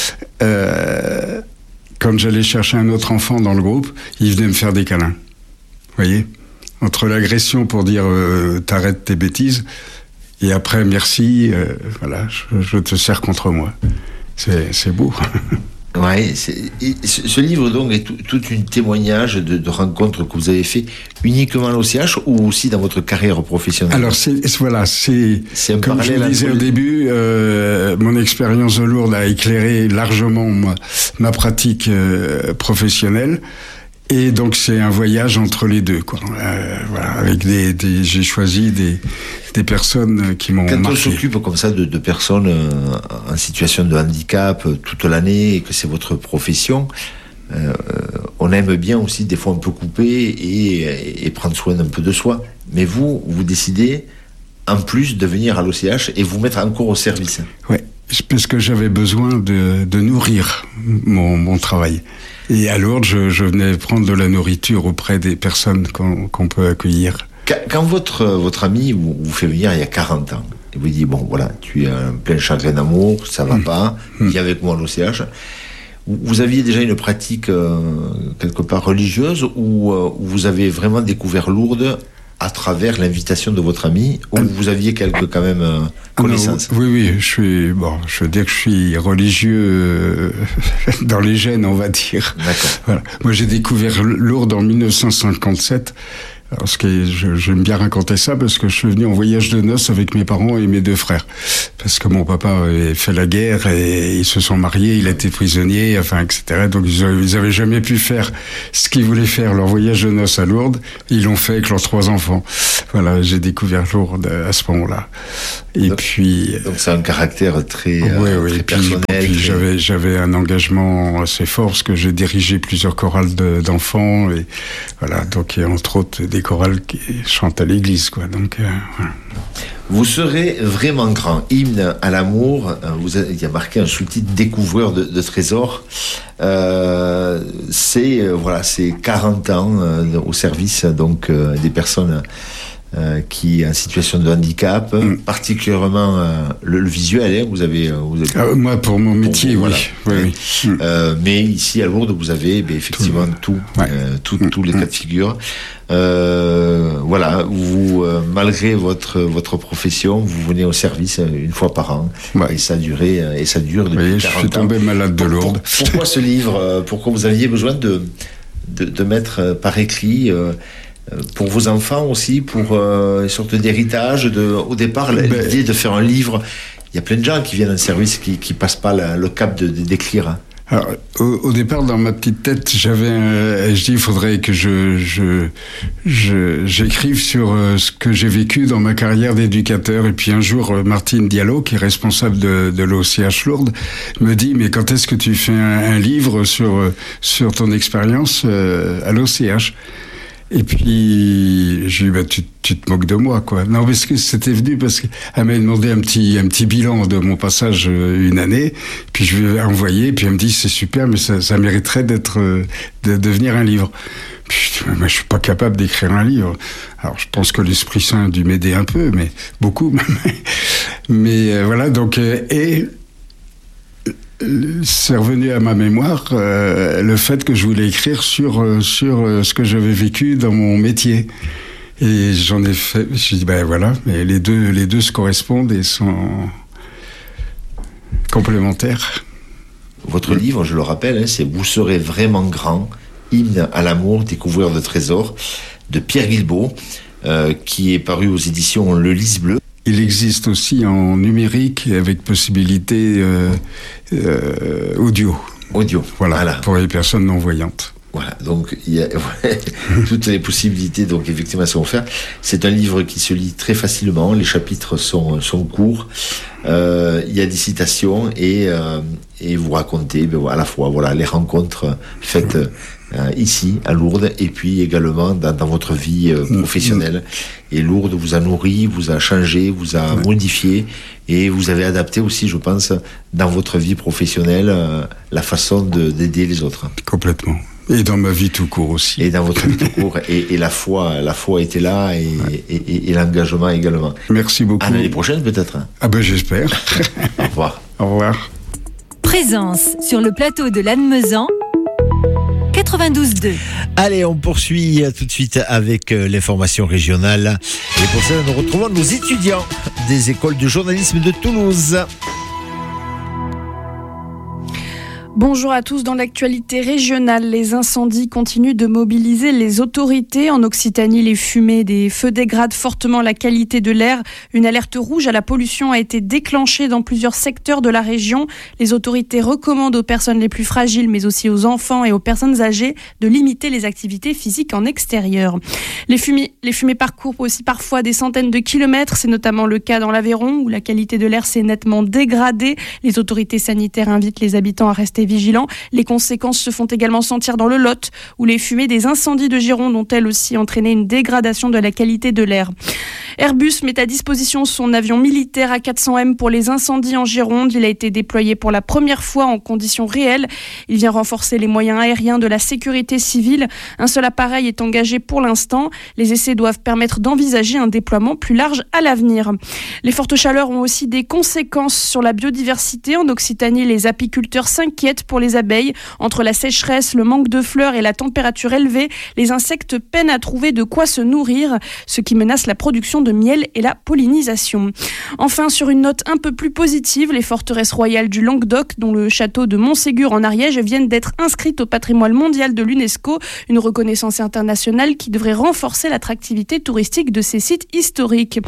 Euh, quand j'allais chercher un autre enfant dans le groupe, il venait me faire des câlins. Vous voyez, entre l'agression pour dire euh, t'arrêtes tes bêtises. Et après, merci, euh, voilà, je, je te sers contre moi. C'est, c'est beau. Ouais, c'est, ce, ce livre donc est tout, tout un témoignage de, de rencontres que vous avez fait uniquement à l'O C H ou aussi dans votre carrière professionnelle. Alors c'est voilà, c'est, c'est un comme je le disais au début, euh, mon expérience de Lourdes a éclairé largement ma, ma pratique euh, professionnelle. Et donc c'est un voyage entre les deux, quoi. Euh, voilà, avec des, des, j'ai choisi des, des personnes qui m'ont Quand marqué. on s'occupe comme ça de, de personnes euh, en situation de handicap euh, toute l'année et que c'est votre profession, euh, on aime bien aussi des fois un peu couper et, et, et prendre soin un peu de soi. Mais vous, vous décidez en plus de venir à l'O C H et vous mettre encore au service. Ouais, parce que j'avais besoin de, de nourrir mon, mon travail. Et à Lourdes, je, je venais prendre de la nourriture auprès des personnes qu'on, qu'on peut accueillir. Quand, quand votre, votre ami vous, vous fait venir il y a quarante ans, et vous dit, bon voilà, tu es en plein chagrin d'amour, ça va mmh. pas, mmh. viens avec moi à l'O C H. Vous aviez déjà une pratique euh, quelque part religieuse ou euh, vous avez vraiment découvert Lourdes à travers l'invitation de votre ami, ou vous aviez quelques quand même euh, connaissances? Oui, oui, je suis bon. Je veux dire que je suis religieux euh, dans les gènes, on va dire. D'accord. Voilà. Moi, j'ai découvert Lourdes en mille neuf cent cinquante-sept. Alors, ce qui est, je, j'aime bien raconter ça parce que je suis venu en voyage de noces avec mes parents et mes deux frères. Parce que mon papa avait fait la guerre et ils se sont mariés, il a été prisonnier, enfin, et cetera. Donc, ils, ils avaient jamais pu faire ce qu'ils voulaient faire, leur voyage de noces à Lourdes. Ils l'ont fait avec leurs trois enfants. Voilà, j'ai découvert Lourdes à ce moment-là. Et donc, puis. Donc, c'est un caractère très, oui, euh, oui, très et puis, personnel. Puis, très... j'avais, j'avais un engagement assez fort parce que j'ai dirigé plusieurs chorales de, d'enfants et voilà, donc, et entre autres, des chorales qui chantent à l'église, quoi. Donc, euh, voilà. Vous serez vraiment grand. Hymne à l'amour. Vous avez, il y a marqué un sous-titre découvreur de, de trésors. Euh, c'est euh, voilà, c'est quarante ans euh, au service donc euh, des personnes euh, qui en situation de handicap, mm. particulièrement euh, le, le visuel. Hein, vous avez, vous avez ah, moi pour mon métier, pour, oui. Voilà. oui, oui. Euh, mais ici à Lourdes, vous avez ben, effectivement tout, tout, ouais. euh, tout mm. tous les mm. cas de figure. Euh, voilà, vous, euh, malgré votre votre profession, vous venez au service une fois par an, ouais. et ça dure et ça dure depuis oui, quarante ans. Je suis tombé ans. malade de Lourdes. Pour, pourquoi ce livre? Pourquoi vous aviez besoin de de, de mettre par écrit euh, pour vos enfants aussi, pour euh, une sorte d'héritage? De, au départ, ben, l'idée de faire un livre. Il y a plein de gens qui viennent en service qui qui passent pas la, le cap de, de d'écrire. Alors, au, au départ, dans ma petite tête, j'avais, un, je dis, il faudrait que je, je, je, j'écrive sur euh, ce que j'ai vécu dans ma carrière d'éducateur. Et puis un jour, euh, Martine Diallo, qui est responsable de, de l'O C H Lourdes, me dit, mais quand est-ce que tu fais un, un livre sur, euh, sur ton expérience euh, à l'O C H? Et puis, j'ai dit, bah, tu, tu te moques de moi, quoi. Non, parce que c'était venu parce qu'elle m'a demandé un petit, un petit bilan de mon passage une année, puis je lui ai envoyé, puis elle me dit, c'est super, mais ça, ça mériterait d'être, de devenir un livre. Puis je dis, mais je suis pas capable d'écrire un livre. Alors, je pense que l'Esprit Saint a dû m'aider un peu, mais beaucoup. Mais euh, voilà, donc, euh, et c'est revenu à ma mémoire euh, le fait que je voulais écrire sur, euh, sur euh, ce que j'avais vécu dans mon métier. Et j'en ai fait, je me suis dit, ben voilà, mais les deux, les deux se correspondent et sont complémentaires. Votre livre, je le rappelle, hein, c'est « Vous serez vraiment grand, hymne à l'amour, découvreur de trésors » de Pierre Guilbeault, euh, qui est paru aux éditions Le Lys Bleu. Il existe aussi en numérique avec possibilité euh, euh, audio. Audio, voilà, voilà. Pour les personnes non-voyantes. Voilà, donc il y a ouais, toutes les possibilités, donc effectivement, sont offertes. C'est un livre qui se lit très facilement, les chapitres sont, sont courts, euh, il y a des citations et, euh, et vous racontez ben, à la fois voilà, les rencontres faites euh, ici, à Lourdes, et puis également dans, dans votre vie euh, professionnelle. Et Lourdes vous a nourri, vous a changé, vous a ouais. modifié, et vous avez adapté aussi, je pense, dans votre vie professionnelle, euh, la façon de, d'aider les autres. Complètement. Et dans ma vie tout court aussi. Et dans votre vie tout court. Et, et la foi, la foi était là et, ouais. et, et, et l'engagement également. Merci beaucoup. À l'année prochaine peut-être. Ah ben j'espère. Au revoir. Au revoir. Présence sur le plateau de Lannemezan. quatre-vingt-douze deux. Allez, on poursuit tout de suite avec l'information régionale. Et pour ça, nous retrouvons nos étudiants des écoles de journalisme de Toulouse. Bonjour à tous. Dans l'actualité régionale, les incendies continuent de mobiliser les autorités. En Occitanie, les fumées des feux dégradent fortement la qualité de l'air. Une alerte rouge à la pollution a été déclenchée dans plusieurs secteurs de la région. Les autorités recommandent aux personnes les plus fragiles, mais aussi aux enfants et aux personnes âgées, de limiter les activités physiques en extérieur. Les fumées, les fumées parcourent aussi parfois des centaines de kilomètres. C'est notamment le cas dans l'Aveyron, où la qualité de l'air s'est nettement dégradée. Les autorités sanitaires invitent les habitants à rester vigilants. Les conséquences se font également sentir dans le Lot, où les fumées des incendies de Gironde ont elles aussi entraîné une dégradation de la qualité de l'air. Airbus met à disposition son avion militaire A quatre cents M pour les incendies en Gironde. Il a été déployé pour la première fois en conditions réelles. Il vient renforcer les moyens aériens de la sécurité civile. Un seul appareil est engagé pour l'instant. Les essais doivent permettre d'envisager un déploiement plus large à l'avenir. Les fortes chaleurs ont aussi des conséquences sur la biodiversité. En Occitanie, les apiculteurs s'inquiètent pour les abeilles. Entre la sécheresse, le manque de fleurs et la température élevée, les insectes peinent à trouver de quoi se nourrir, ce qui menace la production de miel et la pollinisation. Enfin, sur une note un peu plus positive, les forteresses royales du Languedoc, dont le château de Montségur en Ariège, viennent d'être inscrites au patrimoine mondial de l'UNESCO, une reconnaissance internationale qui devrait renforcer l'attractivité touristique de ces sites historiques.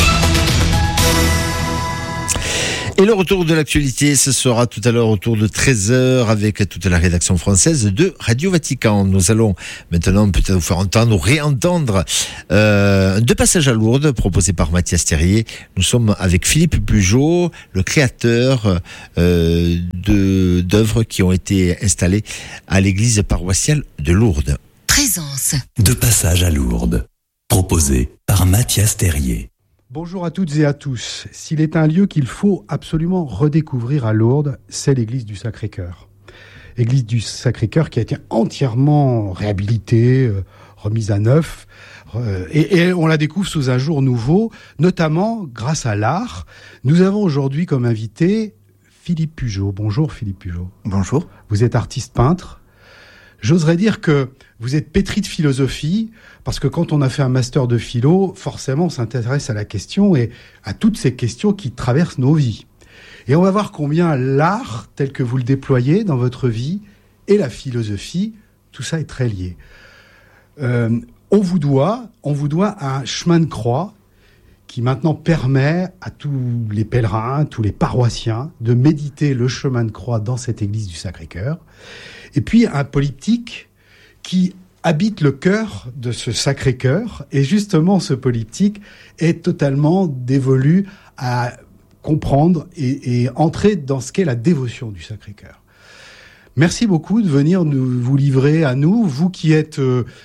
Et le retour de l'actualité, ce sera tout à l'heure autour de treize heures avec toute la rédaction française de Radio Vatican. Nous allons maintenant peut-être vous faire entendre ou réentendre euh, deux passages à Lourdes proposés par Mathias Terrier. Nous sommes avec Philippe Bugeaud, le créateur euh, de, d'œuvres qui ont été installées à l'église paroissiale de Lourdes. Présence. Deux passages à Lourdes, proposés par Mathias Terrier. Bonjour à toutes et à tous. S'il est un lieu qu'il faut absolument redécouvrir à Lourdes, c'est l'église du Sacré-Cœur. Église du Sacré-Cœur qui a été entièrement réhabilitée, euh, remise à neuf, euh, et, et on la découvre sous un jour nouveau, notamment grâce à l'art. Nous avons aujourd'hui comme invité Philippe Bugeaud. Bonjour Philippe Bugeaud. Bonjour. Vous êtes artiste peintre. J'oserais dire que vous êtes pétri de philosophie, parce que quand on a fait un master de philo, forcément on s'intéresse à la question et à toutes ces questions qui traversent nos vies. Et on va voir combien l'art, tel que vous le déployez dans votre vie, et la philosophie, tout ça est très lié. Euh, on vous doit, on vous doit un chemin de croix qui maintenant permet à tous les pèlerins, tous les paroissiens, de méditer le chemin de croix dans cette église du Sacré-Cœur. Et puis un polyptyque qui habite le cœur de ce Sacré-Cœur. Et justement, ce polyptyque est totalement dévolu à comprendre et, et entrer dans ce qu'est la dévotion du Sacré-Cœur. Merci beaucoup de venir nous, vous livrer à nous, vous qui êtes... Euh,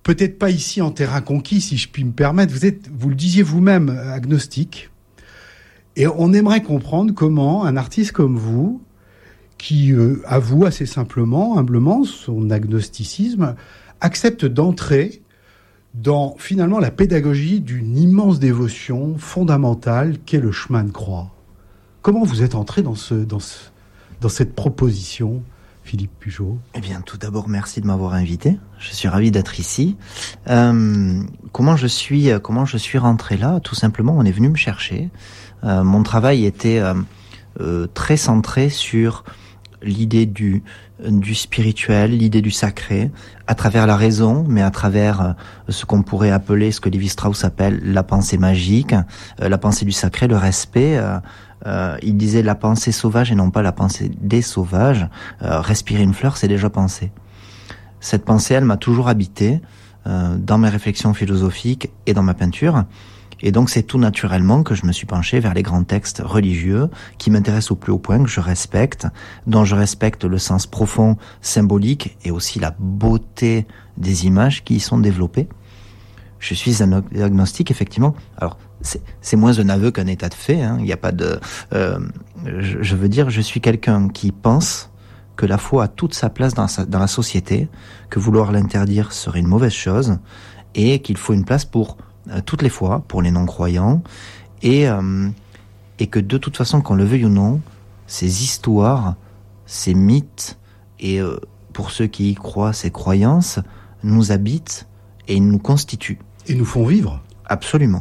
peut-être pas ici en terrain conquis, si je puis me permettre. Vous êtes, vous le disiez vous-même, agnostique. Et on aimerait comprendre comment un artiste comme vous, qui euh, avoue assez simplement, humblement, son agnosticisme, accepte d'entrer dans, finalement, la pédagogie d'une immense dévotion fondamentale qu'est le chemin de croix. Comment vous êtes entré dans, ce, dans, ce, dans cette proposition, Philippe Pujol? Eh bien, tout d'abord, merci de m'avoir invité. Je suis ravi d'être ici. Euh, comment je suis, comment je suis rentré là? Tout simplement, on est venu me chercher. Euh, mon travail était euh, euh, très centré sur l'idée du, du spirituel, l'idée du sacré, à travers la raison, mais à travers euh, ce qu'on pourrait appeler, ce que Lévi-Strauss appelle la pensée magique, euh, la pensée du sacré, le respect. Euh, euh, il disait la pensée sauvage et non pas la pensée des sauvages. Euh, respirer une fleur, c'est déjà penser. Cette pensée, elle m'a toujours habité euh, dans mes réflexions philosophiques et dans ma peinture. Et donc c'est tout naturellement que je me suis penché vers les grands textes religieux qui m'intéressent au plus haut point, que je respecte, dont je respecte le sens profond, symbolique et aussi la beauté des images qui y sont développées. Je suis un agnostique, effectivement. Alors c'est, c'est moins un aveu qu'un état de fait. Hein. Il n'y a pas de. Euh, je, je veux dire, je suis quelqu'un qui pense que la foi a toute sa place dans, sa, dans la société, que vouloir l'interdire serait une mauvaise chose, et qu'il faut une place pour toutes les fois, pour les non-croyants, et, euh, et que de toute façon, qu'on le veuille ou non, ces histoires, ces mythes, et euh, pour ceux qui y croient, ces croyances, nous habitent et nous constituent. Et nous font vivre. Absolument.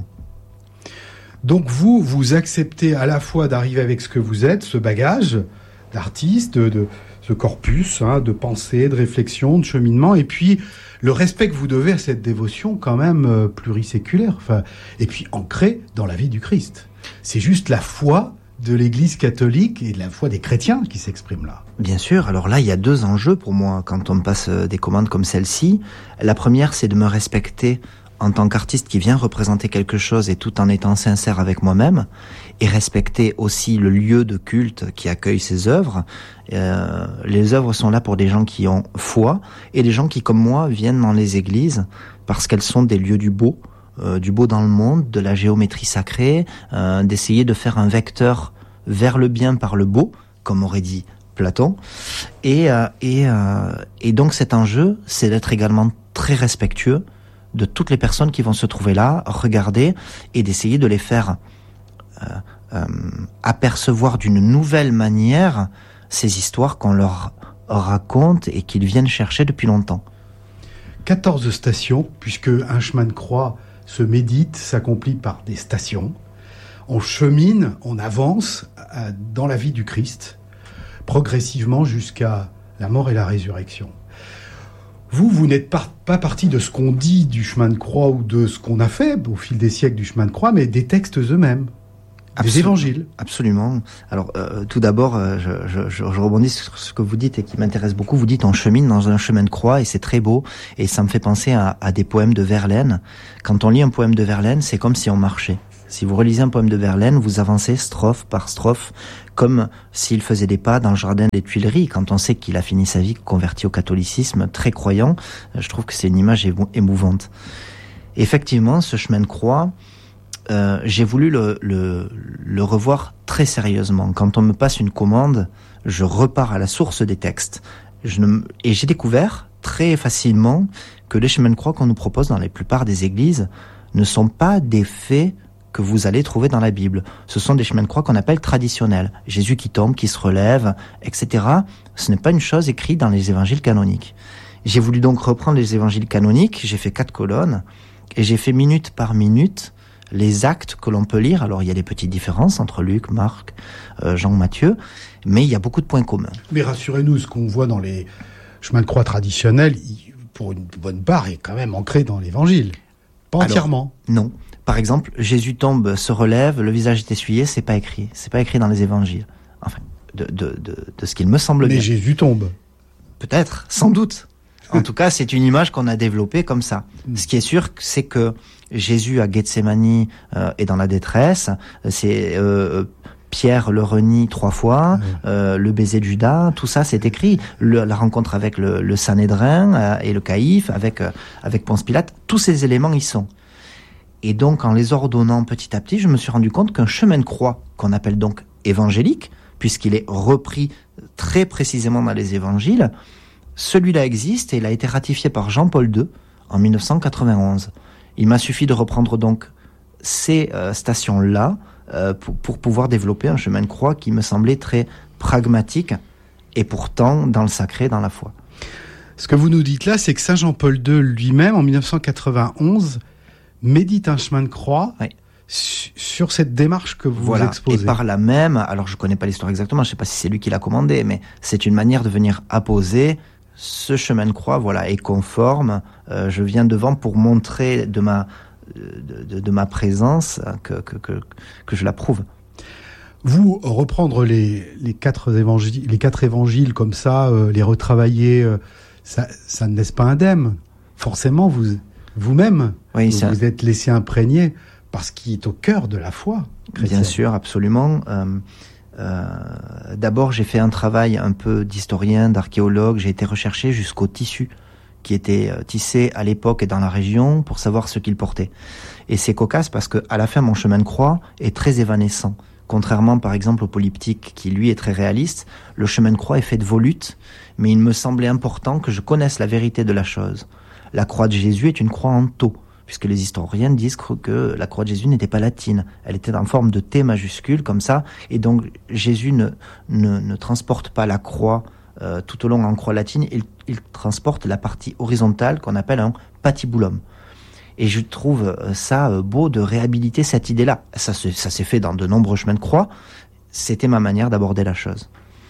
Donc vous, vous acceptez à la fois d'arriver avec ce que vous êtes, ce bagage d'artiste, de, de ce corpus hein, de pensée, de réflexion, de cheminement, et puis le respect que vous devez à cette dévotion quand même euh, pluriséculaire, enfin, et puis ancrée dans la vie du Christ. C'est juste la foi de l'Église catholique et de la foi des chrétiens qui s'exprime là. Bien sûr, alors là il y a deux enjeux pour moi quand on me passe des commandes comme celle-ci. La première, c'est de me respecter en tant qu'artiste qui vient représenter quelque chose et tout en étant sincère avec moi-même, et respecter aussi le lieu de culte qui accueille ces œuvres. Euh, les œuvres sont là pour des gens qui ont foi et des gens qui, comme moi, viennent dans les églises parce qu'elles sont des lieux du beau, euh, du beau dans le monde, de la géométrie sacrée, euh, d'essayer de faire un vecteur vers le bien par le beau, comme aurait dit Platon. Et, euh, et, euh, et donc cet enjeu, c'est d'être également très respectueux de toutes les personnes qui vont se trouver là, regarder, et d'essayer de les faire euh, euh, apercevoir d'une nouvelle manière ces histoires qu'on leur raconte et qu'ils viennent chercher depuis longtemps. quatorze stations, puisque un chemin de croix se médite, s'accomplit par des stations. On chemine, on avance euh, dans la vie du Christ, progressivement jusqu'à la mort et la résurrection. Vous, vous n'êtes pas, pas partie de ce qu'on dit du chemin de croix ou de ce qu'on a fait au fil des siècles du chemin de croix, mais des textes eux-mêmes, Absol- des évangiles. Absolument. Alors, euh, tout d'abord, euh, je, je, je rebondis sur ce que vous dites et qui m'intéresse beaucoup. Vous dites on chemine dans un chemin de croix et c'est très beau. Et ça me fait penser à, à des poèmes de Verlaine. Quand on lit un poème de Verlaine, c'est comme si on marchait. Si vous relisez un poème de Verlaine, vous avancez strophe par strophe, comme s'il faisait des pas dans le jardin des Tuileries. Quand on sait qu'il a fini sa vie converti au catholicisme, très croyant, je trouve que c'est une image émouvante. Effectivement, ce chemin de croix, euh, j'ai voulu le, le, le revoir très sérieusement. Quand on me passe une commande, je repars à la source des textes. Je ne, et j'ai découvert très facilement que les chemins de croix qu'on nous propose dans la plupart des églises ne sont pas des faits que vous allez trouver dans la Bible. Ce sont des chemins de croix qu'on appelle traditionnels. Jésus qui tombe, qui se relève, et cetera. Ce n'est pas une chose écrite dans les évangiles canoniques. J'ai voulu donc reprendre les évangiles canoniques, j'ai fait quatre colonnes, et j'ai fait minute par minute les actes que l'on peut lire. Alors il y a des petites différences entre Luc, Marc, euh, Jean, Matthieu, mais il y a beaucoup de points communs. Mais rassurez-nous, ce qu'on voit dans les chemins de croix traditionnels, pour une bonne part, est quand même ancré dans l'évangile. Pas entièrement. Alors, non. Par exemple, Jésus tombe, se relève, le visage est essuyé, c'est pas écrit. C'est pas écrit dans les évangiles. Enfin, de, de, de, de ce qu'il me semble bien. Mais Jésus tombe. Peut-être, sans doute. En tout cas, c'est une image qu'on a développée comme ça. Ce qui est sûr, c'est que Jésus à Gethsémani euh, est dans la détresse. C'est euh, Pierre le renie trois fois, Oui. euh, le baiser de Judas, tout ça c'est écrit. Le, la rencontre avec le, le Sanhédrin euh, et le Caïphe, avec, euh, avec Ponce Pilate, tous ces éléments y sont. Et donc en les ordonnant petit à petit, je me suis rendu compte qu'un chemin de croix, qu'on appelle donc évangélique, puisqu'il est repris très précisément dans les évangiles, celui-là existe et il a été ratifié par Jean-Paul deux en dix-neuf cent quatre-vingt-onze. Il m'a suffi de reprendre donc ces euh, stations-là euh, pour, pour pouvoir développer un chemin de croix qui me semblait très pragmatique et pourtant dans le sacré, dans la foi. Ce que vous nous dites là, c'est que Saint Jean-Paul deux lui-même, en dix-neuf cent quatre-vingt-onze, médite un chemin de croix Oui. su- sur cette démarche que vous Voilà. exposez. Et par là même, alors je connais pas l'histoire exactement, je sais pas si c'est lui qui l'a commandé, mais c'est une manière de venir apposer ce chemin de croix, voilà, est conforme. Euh, je viens devant pour montrer de ma de, de, de ma présence que, que que que je l'approuve. Vous, reprendre les, les, quatre évangiles, les quatre évangiles comme ça, euh, les retravailler, euh, ça, ça ne laisse pas indemne. Forcément, vous, vous-même, Oui, vous ça- vous êtes laissé imprégner par ce qui est au cœur de la foi chrétienne. Bien sûr, absolument. Euh, euh, d'abord, j'ai fait un travail un peu d'historien, d'archéologue. J'ai été rechercher jusqu'au tissu qui était euh, tissé à l'époque et dans la région pour savoir ce qu'il portait. Et c'est cocasse parce que à la fin, mon chemin de croix est très évanescent. Contrairement, par exemple, au polyptyque, qui lui est très réaliste, le chemin de croix est fait de volutes, mais il me semblait important que je connaisse la vérité de la chose. La croix de Jésus est une croix en tau, puisque les historiens disent que la croix de Jésus n'était pas latine. Elle était en forme de T majuscule, comme ça, et donc Jésus ne, ne, ne transporte pas la croix euh, tout au long en croix latine, il, il transporte la partie horizontale qu'on appelle un patibulum. Et je trouve ça beau de réhabiliter cette idée-là. Ça, se, ça s'est fait dans de nombreux chemins de croix. C'était ma manière d'aborder la chose.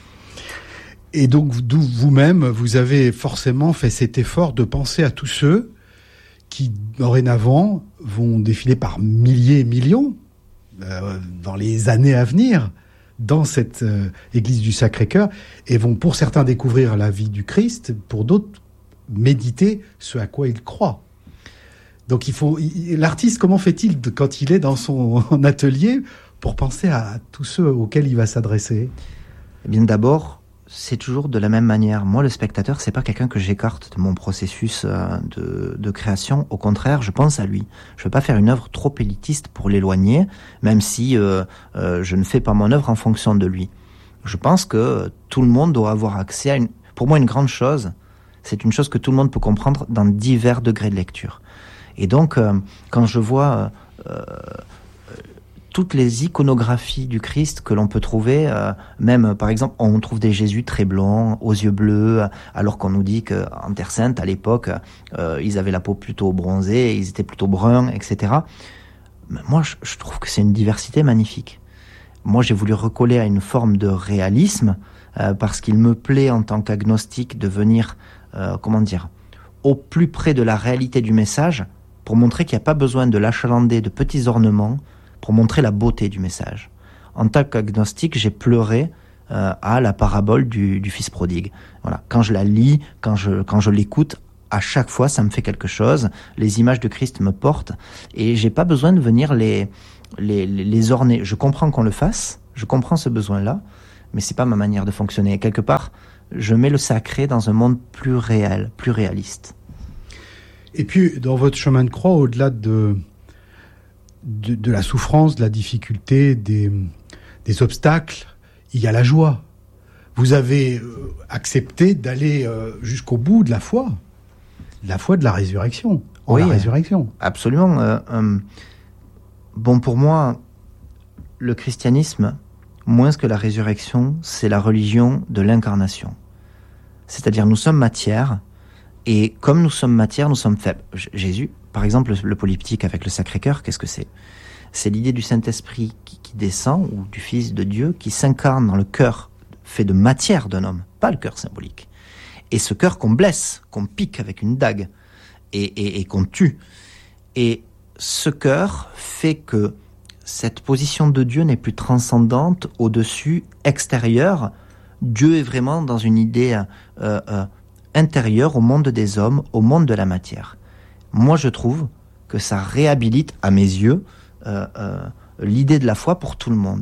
Et donc, d'où vous-même, vous avez forcément fait cet effort de penser à tous ceux qui, dorénavant, vont défiler par milliers et millions euh, dans les années à venir dans cette euh, église du Sacré-Cœur et vont, pour certains, découvrir la vie du Christ, pour d'autres, méditer ce à quoi ils croient. Donc, il faut, il, l'artiste, comment fait-il de, quand il est dans son atelier pour penser à tous ceux auxquels il va s'adresser ? Eh bien, d'abord, c'est toujours de la même manière. Moi, le spectateur, c'est pas quelqu'un que j'écarte de mon processus euh, de, de création. Au contraire, je pense à lui. Je veux pas faire une œuvre trop élitiste pour l'éloigner, même si euh, euh, je ne fais pas mon œuvre en fonction de lui. Je pense que tout le monde doit avoir accès à une... Pour moi, une grande chose, c'est une chose que tout le monde peut comprendre dans divers degrés de lecture. Et donc, euh, quand je vois euh, toutes les iconographies du Christ que l'on peut trouver, euh, même par exemple, on trouve des Jésus très blonds, aux yeux bleus, alors qu'on nous dit qu'en Terre Sainte, à l'époque, euh, ils avaient la peau plutôt bronzée, ils étaient plutôt bruns, et cetera. Mais moi, je, je trouve que c'est une diversité magnifique. Moi, j'ai voulu recoller à une forme de réalisme, euh, parce qu'il me plaît en tant qu'agnostique de venir, euh, comment dire, au plus près de la réalité du message, pour montrer qu'il n'y a pas besoin de l'achalander de petits ornements pour montrer la beauté du message. En tant qu'agnostique, j'ai pleuré euh, à la parabole du, du fils prodigue. Voilà. Quand je la lis, quand je, quand je l'écoute, à chaque fois, ça me fait quelque chose. Les images de Christ me portent et j'ai pas besoin de venir les, les, les, les orner. Je comprends qu'on le fasse, je comprends ce besoin-là, mais c'est pas ma manière de fonctionner. Et quelque part, je mets le sacré dans un monde plus réel, plus réaliste. Et puis, dans votre chemin de croix, au-delà de, de, de la souffrance, de la difficulté, des, des obstacles, il y a la joie. Vous avez euh, accepté d'aller euh, jusqu'au bout de la foi, de la foi de la résurrection, en oui, la résurrection. Absolument. Euh, euh, bon, pour moi, le christianisme, moins que la résurrection, c'est la religion de l'incarnation. C'est-à-dire, nous sommes matière, et comme nous sommes matière, nous sommes faibles. Jésus, par exemple, le, le polyptyque avec le Sacré-Cœur, qu'est-ce que c'est ? C'est l'idée du Saint-Esprit qui, qui descend, ou du Fils de Dieu, qui s'incarne dans le cœur fait de matière d'un homme, pas le cœur symbolique. Et ce cœur qu'on blesse, qu'on pique avec une dague, et, et, et qu'on tue. Et ce cœur fait que cette position de Dieu n'est plus transcendante, au-dessus, extérieure. Dieu est vraiment dans une idée euh, euh, intérieure au monde des hommes, au monde de la matière. Moi, je trouve que ça réhabilite, à mes yeux, euh, euh, l'idée de la foi pour tout le monde.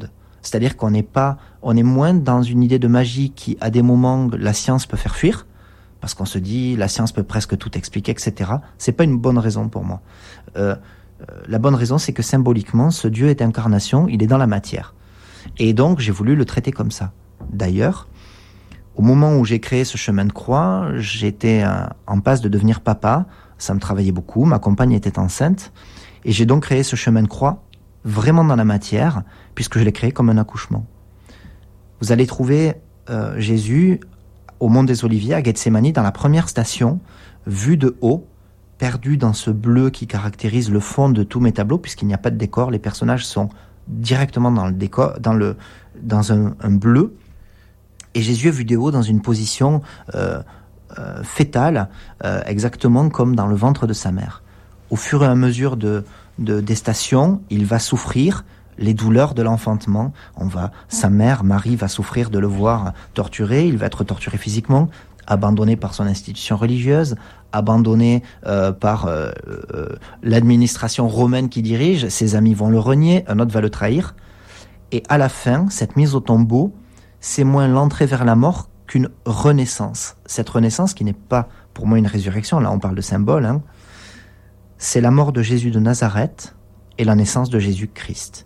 C'est-à-dire qu'on n'est pas, on est moins dans une idée de magie qui, à des moments, la science peut faire fuir, parce qu'on se dit, la science peut presque tout expliquer, et cetera. C'est pas une bonne raison pour moi. Euh, la bonne raison, c'est que symboliquement, ce Dieu est incarnation, il est dans la matière. Et donc, j'ai voulu le traiter comme ça. D'ailleurs, au moment où j'ai créé ce chemin de croix, j'étais en passe de devenir papa. Ça me travaillait beaucoup. Ma compagne était enceinte. Et j'ai donc créé ce chemin de croix vraiment dans la matière, puisque je l'ai créé comme un accouchement. Vous allez trouver euh, Jésus au Mont des Oliviers, à Gethsémani, dans la première station, vu de haut, perdu dans ce bleu qui caractérise le fond de tous mes tableaux, puisqu'il n'y a pas de décor. Les personnages sont directement dans le décor, dans le, dans un, un bleu. Et Jésus est vu de haut dans une position euh, euh, fétale, euh, exactement comme dans le ventre de sa mère. Au fur et à mesure de, de, des stations, il va souffrir les douleurs de l'enfantement. On va, sa mère, Marie, va souffrir de le voir torturé. Il va être torturé physiquement, abandonné par son institution religieuse, abandonné euh, par euh, euh, l'administration romaine qui dirige. Ses amis vont le renier, un autre va le trahir. Et à la fin, cette mise au tombeau, c'est moins l'entrée vers la mort qu'une renaissance. Cette renaissance qui n'est pas pour moi une résurrection, là on parle de symbole, hein, c'est la mort de Jésus de Nazareth et la naissance de Jésus-Christ.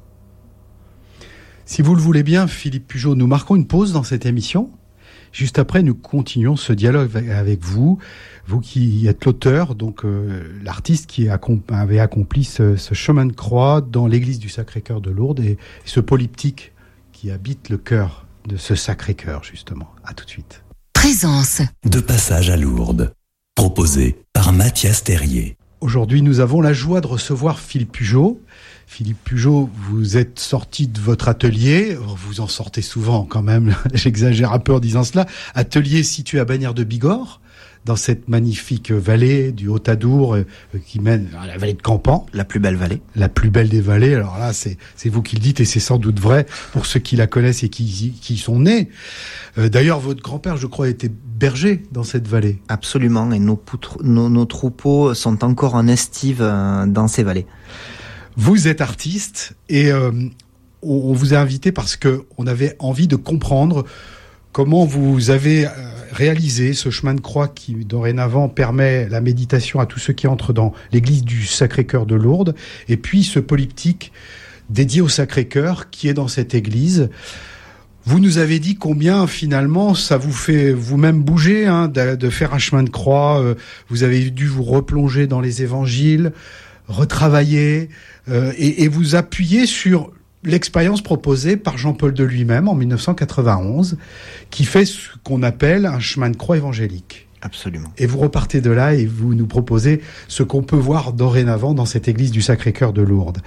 Si vous le voulez bien, Philippe Pugeot, nous marquons une pause dans cette émission. Juste après, nous continuons ce dialogue avec vous, vous qui êtes l'auteur, donc euh, l'artiste qui avait accompli ce, ce chemin de croix dans l'église du Sacré-Cœur de Lourdes et, et ce polyptyque qui habite le cœur de ce Sacré-Cœur, justement. À tout de suite. Présence. De passage à Lourdes. Proposé par Mathias Terrier. Aujourd'hui, nous avons la joie de recevoir Philippe Pugeot. Philippe Pugeot, vous êtes sorti de votre atelier, vous en sortez souvent quand même, j'exagère un peu en disant cela, atelier situé à Bagnères de Bigorre, dans cette magnifique vallée du Haut-Adour euh, qui mène à la vallée de Campan. La plus belle vallée. La plus belle des vallées. Alors là, c'est, c'est vous qui le dites et c'est sans doute vrai pour ceux qui la connaissent et qui, qui y sont nés. Euh, d'ailleurs, votre grand-père, je crois, était berger dans cette vallée. Absolument. Et nos, poutres, nos, nos troupeaux sont encore en estive euh, dans ces vallées. Vous êtes artiste et euh, on vous a invité parce que on avait envie de comprendre comment vous avez réalisé ce chemin de croix qui, dorénavant, permet la méditation à tous ceux qui entrent dans l'église du Sacré-Cœur de Lourdes, et puis ce polyptyque dédié au Sacré-Cœur qui est dans cette église. Vous nous avez dit combien, finalement, ça vous fait vous-même bouger, hein, de, de faire un chemin de croix. Vous avez dû vous replonger dans les évangiles, retravailler, euh, et, et vous appuyer sur l'expérience proposée par Jean-Paul de lui-même en dix-neuf cent quatre-vingt-onze, qui fait ce qu'on appelle un chemin de croix évangélique. Absolument. Et vous repartez de là et vous nous proposez ce qu'on peut voir dorénavant dans cette église du Sacré-Cœur de Lourdes.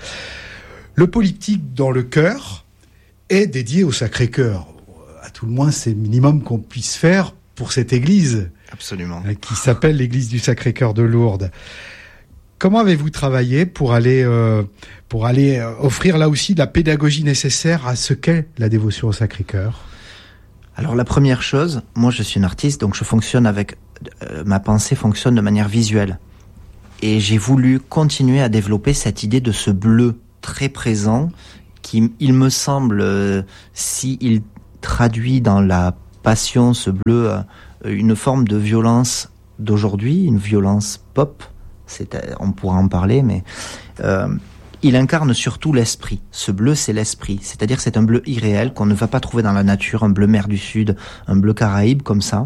Le polyptyque dans le cœur est dédié au Sacré-Cœur. À tout le moins, c'est le minimum qu'on puisse faire pour cette église. Absolument. Qui s'appelle l'église du Sacré-Cœur de Lourdes. Comment avez-vous travaillé pour aller, euh, pour aller euh, offrir là aussi de la pédagogie nécessaire à ce qu'est la dévotion au Sacré-Cœur ? Alors la première chose, moi je suis un artiste, donc je fonctionne avec, euh, ma pensée fonctionne de manière visuelle. Et j'ai voulu continuer à développer cette idée de ce bleu très présent, qui, il me semble, euh, s'il traduit dans la passion, ce bleu, euh, une forme de violence d'aujourd'hui, une violence pop. C'est, on pourra en parler, mais euh, il incarne surtout l'esprit. Ce bleu, c'est l'esprit. C'est-à-dire c'est un bleu irréel qu'on ne va pas trouver dans la nature, un bleu mer du Sud, un bleu Caraïbe, comme ça.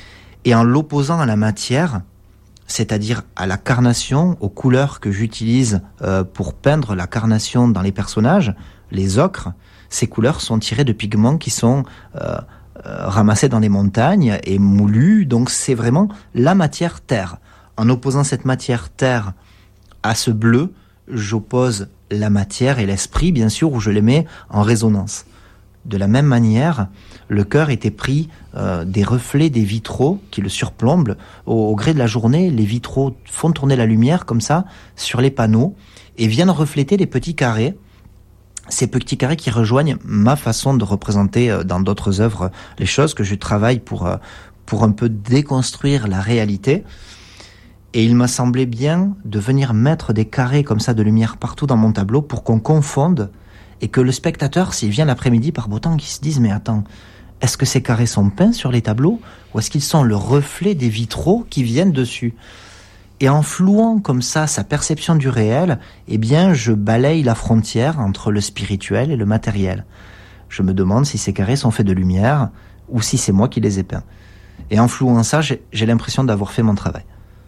Et en l'opposant à la matière, c'est-à-dire à la carnation, aux couleurs que j'utilise euh, pour peindre la carnation dans les personnages, les ocres, ces couleurs sont tirées de pigments qui sont euh, euh, ramassés dans les montagnes et moulus. Donc c'est vraiment la matière terre. En opposant cette matière terre à ce bleu, j'oppose la matière et l'esprit, bien sûr, où je les mets en résonance. De la même manière, le cœur était pris euh, des reflets des vitraux qui le surplombent. Au, au gré de la journée, les vitraux font tourner la lumière comme ça sur les panneaux et viennent refléter les petits carrés. Ces petits carrés qui rejoignent ma façon de représenter euh, dans d'autres œuvres les choses, que je travaille pour, euh, pour un peu déconstruire la réalité. Et il m'a semblé bien de venir mettre des carrés comme ça de lumière partout dans mon tableau pour qu'on confonde et que le spectateur, s'il vient l'après-midi par beau temps, qu'il se dise, mais attends, est-ce que ces carrés sont peints sur les tableaux ou est-ce qu'ils sont le reflet des vitraux qui viennent dessus ? Et en flouant comme ça sa perception du réel, eh bien, je balaye la frontière entre le spirituel et le matériel. Je me demande si ces carrés sont faits de lumière ou si c'est moi qui les ai peints. Et en flouant ça, j'ai, j'ai l'impression d'avoir fait mon travail.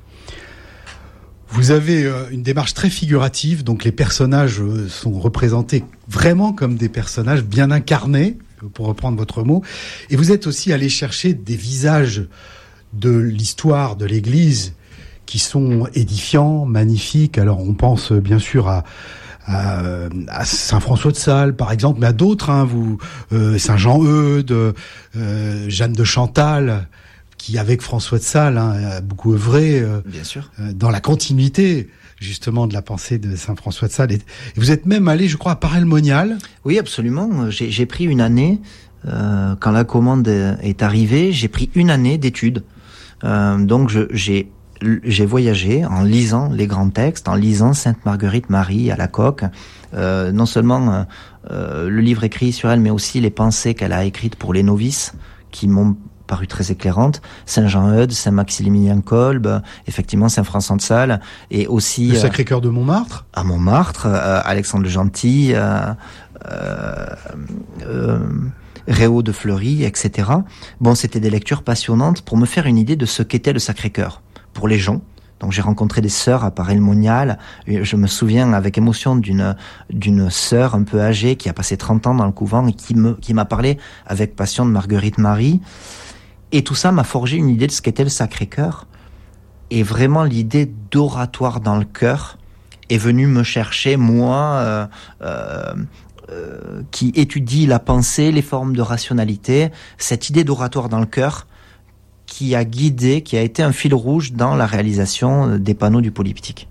Vous avez euh, une démarche très figurative, donc les personnages euh, sont représentés vraiment comme des personnages bien incarnés, pour reprendre votre mot, et vous êtes aussi allé chercher des visages de l'histoire de l'Église qui sont édifiants, magnifiques. Alors on pense bien sûr à, à, à Saint François de Sales, par exemple, mais à d'autres, hein, vous, euh, Saint Jean Eudes, euh, Jeanne de Chantal, qui avec François de Sales hein, a beaucoup œuvré euh, bien sûr. Euh, dans la continuité justement de la pensée de Saint François de Sales. Et vous êtes même allé, je crois, à Paray-le-Monial. Oui, absolument. J'ai, j'ai pris une année, euh, quand la commande est arrivée, j'ai pris une année d'études. Euh, donc je, j'ai J'ai voyagé en lisant les grands textes, en lisant Sainte Marguerite Marie à la coque, euh, non seulement euh, le livre écrit sur elle, mais aussi les pensées qu'elle a écrites pour les novices, qui m'ont paru très éclairantes. Saint Jean Eudes, Saint Maximilien Kolb, effectivement Saint François de Sales, et aussi le Sacré-Cœur de Montmartre. À Montmartre, euh, Alexandre le Gentil, euh, euh, euh, Réau de Fleury, et cetera. Bon, c'était des lectures passionnantes pour me faire une idée de ce qu'était le Sacré-Cœur pour les gens. Donc j'ai rencontré des sœurs à Paray-le-Monial. Je me souviens avec émotion d'une d'une sœur un peu âgée qui a passé trente ans dans le couvent et qui me qui m'a parlé avec passion de Marguerite Marie. Et tout ça m'a forgé une idée de ce qu'était le Sacré-Cœur. Et vraiment l'idée d'oratoire dans le cœur est venue me chercher, moi, euh, euh, euh, qui étudie la pensée, les formes de rationalité, cette idée d'oratoire dans le cœur qui a guidé, qui a été un fil rouge dans la réalisation des panneaux du polyptyque.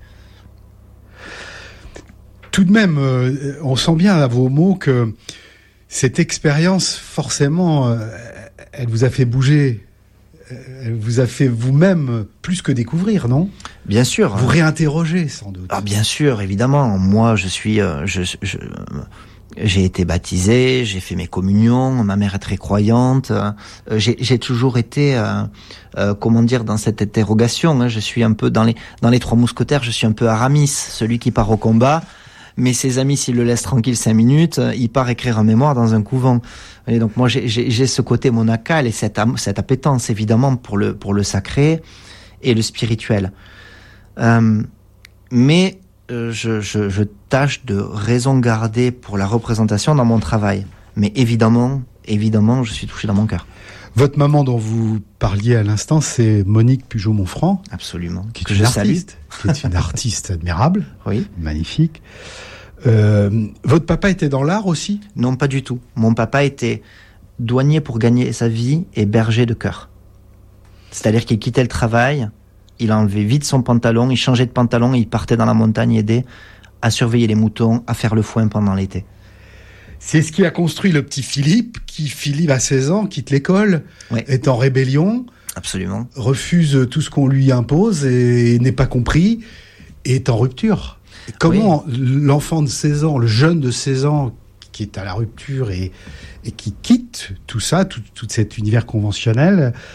Tout de même, euh, on sent bien à vos mots que cette expérience, forcément, euh, elle vous a fait bouger, elle vous a fait vous-même plus que découvrir, non ? Bien sûr. Vous réinterrogez, sans doute. Ah, bien sûr, évidemment. Moi, je suis... Euh, je, je, j'ai été baptisé, j'ai fait mes communions, ma mère est très croyante. Euh, j'ai, j'ai toujours été, euh, euh, comment dire, dans cette interrogation. Hein, je suis un peu dans les dans les Trois Mousquetaires, je suis un peu Aramis, celui qui part au combat, mais ses amis, s'ils le laissent tranquille cinq minutes, il part écrire un mémoire dans un couvent. Et donc moi, j'ai, j'ai, j'ai ce côté monacal et cette cette appétence évidemment pour le pour le sacré et le spirituel. Euh, mais Euh, je, je, je tâche de raison garder pour la représentation dans mon travail. Mais évidemment, évidemment, je suis touché dans mon cœur. Votre maman dont vous parliez à l'instant, c'est Monique Pugeot-Monfrand. Absolument. Qui est que une je artiste, salue. Qui est une artiste admirable. Oui. Magnifique. Euh, votre papa était dans l'art aussi ? Non, pas du tout. Mon papa était douanier pour gagner sa vie et berger de cœur. C'est-à-dire qu'il quittait le travail, il enlevait vite son pantalon, il changeait de pantalon et il partait dans la montagne aider à surveiller les moutons, à faire le foin pendant l'été. C'est ce qui a construit le petit Philippe, qui, Philippe, à seize ans, quitte l'école, oui. Est en rébellion. Absolument. Refuse tout ce qu'on lui impose et n'est pas compris, et est en rupture. Et comment oui. L'enfant de seize ans, le jeune de seize ans, qui est à la rupture et, et qui quitte tout ça, tout, tout cet univers conventionnel,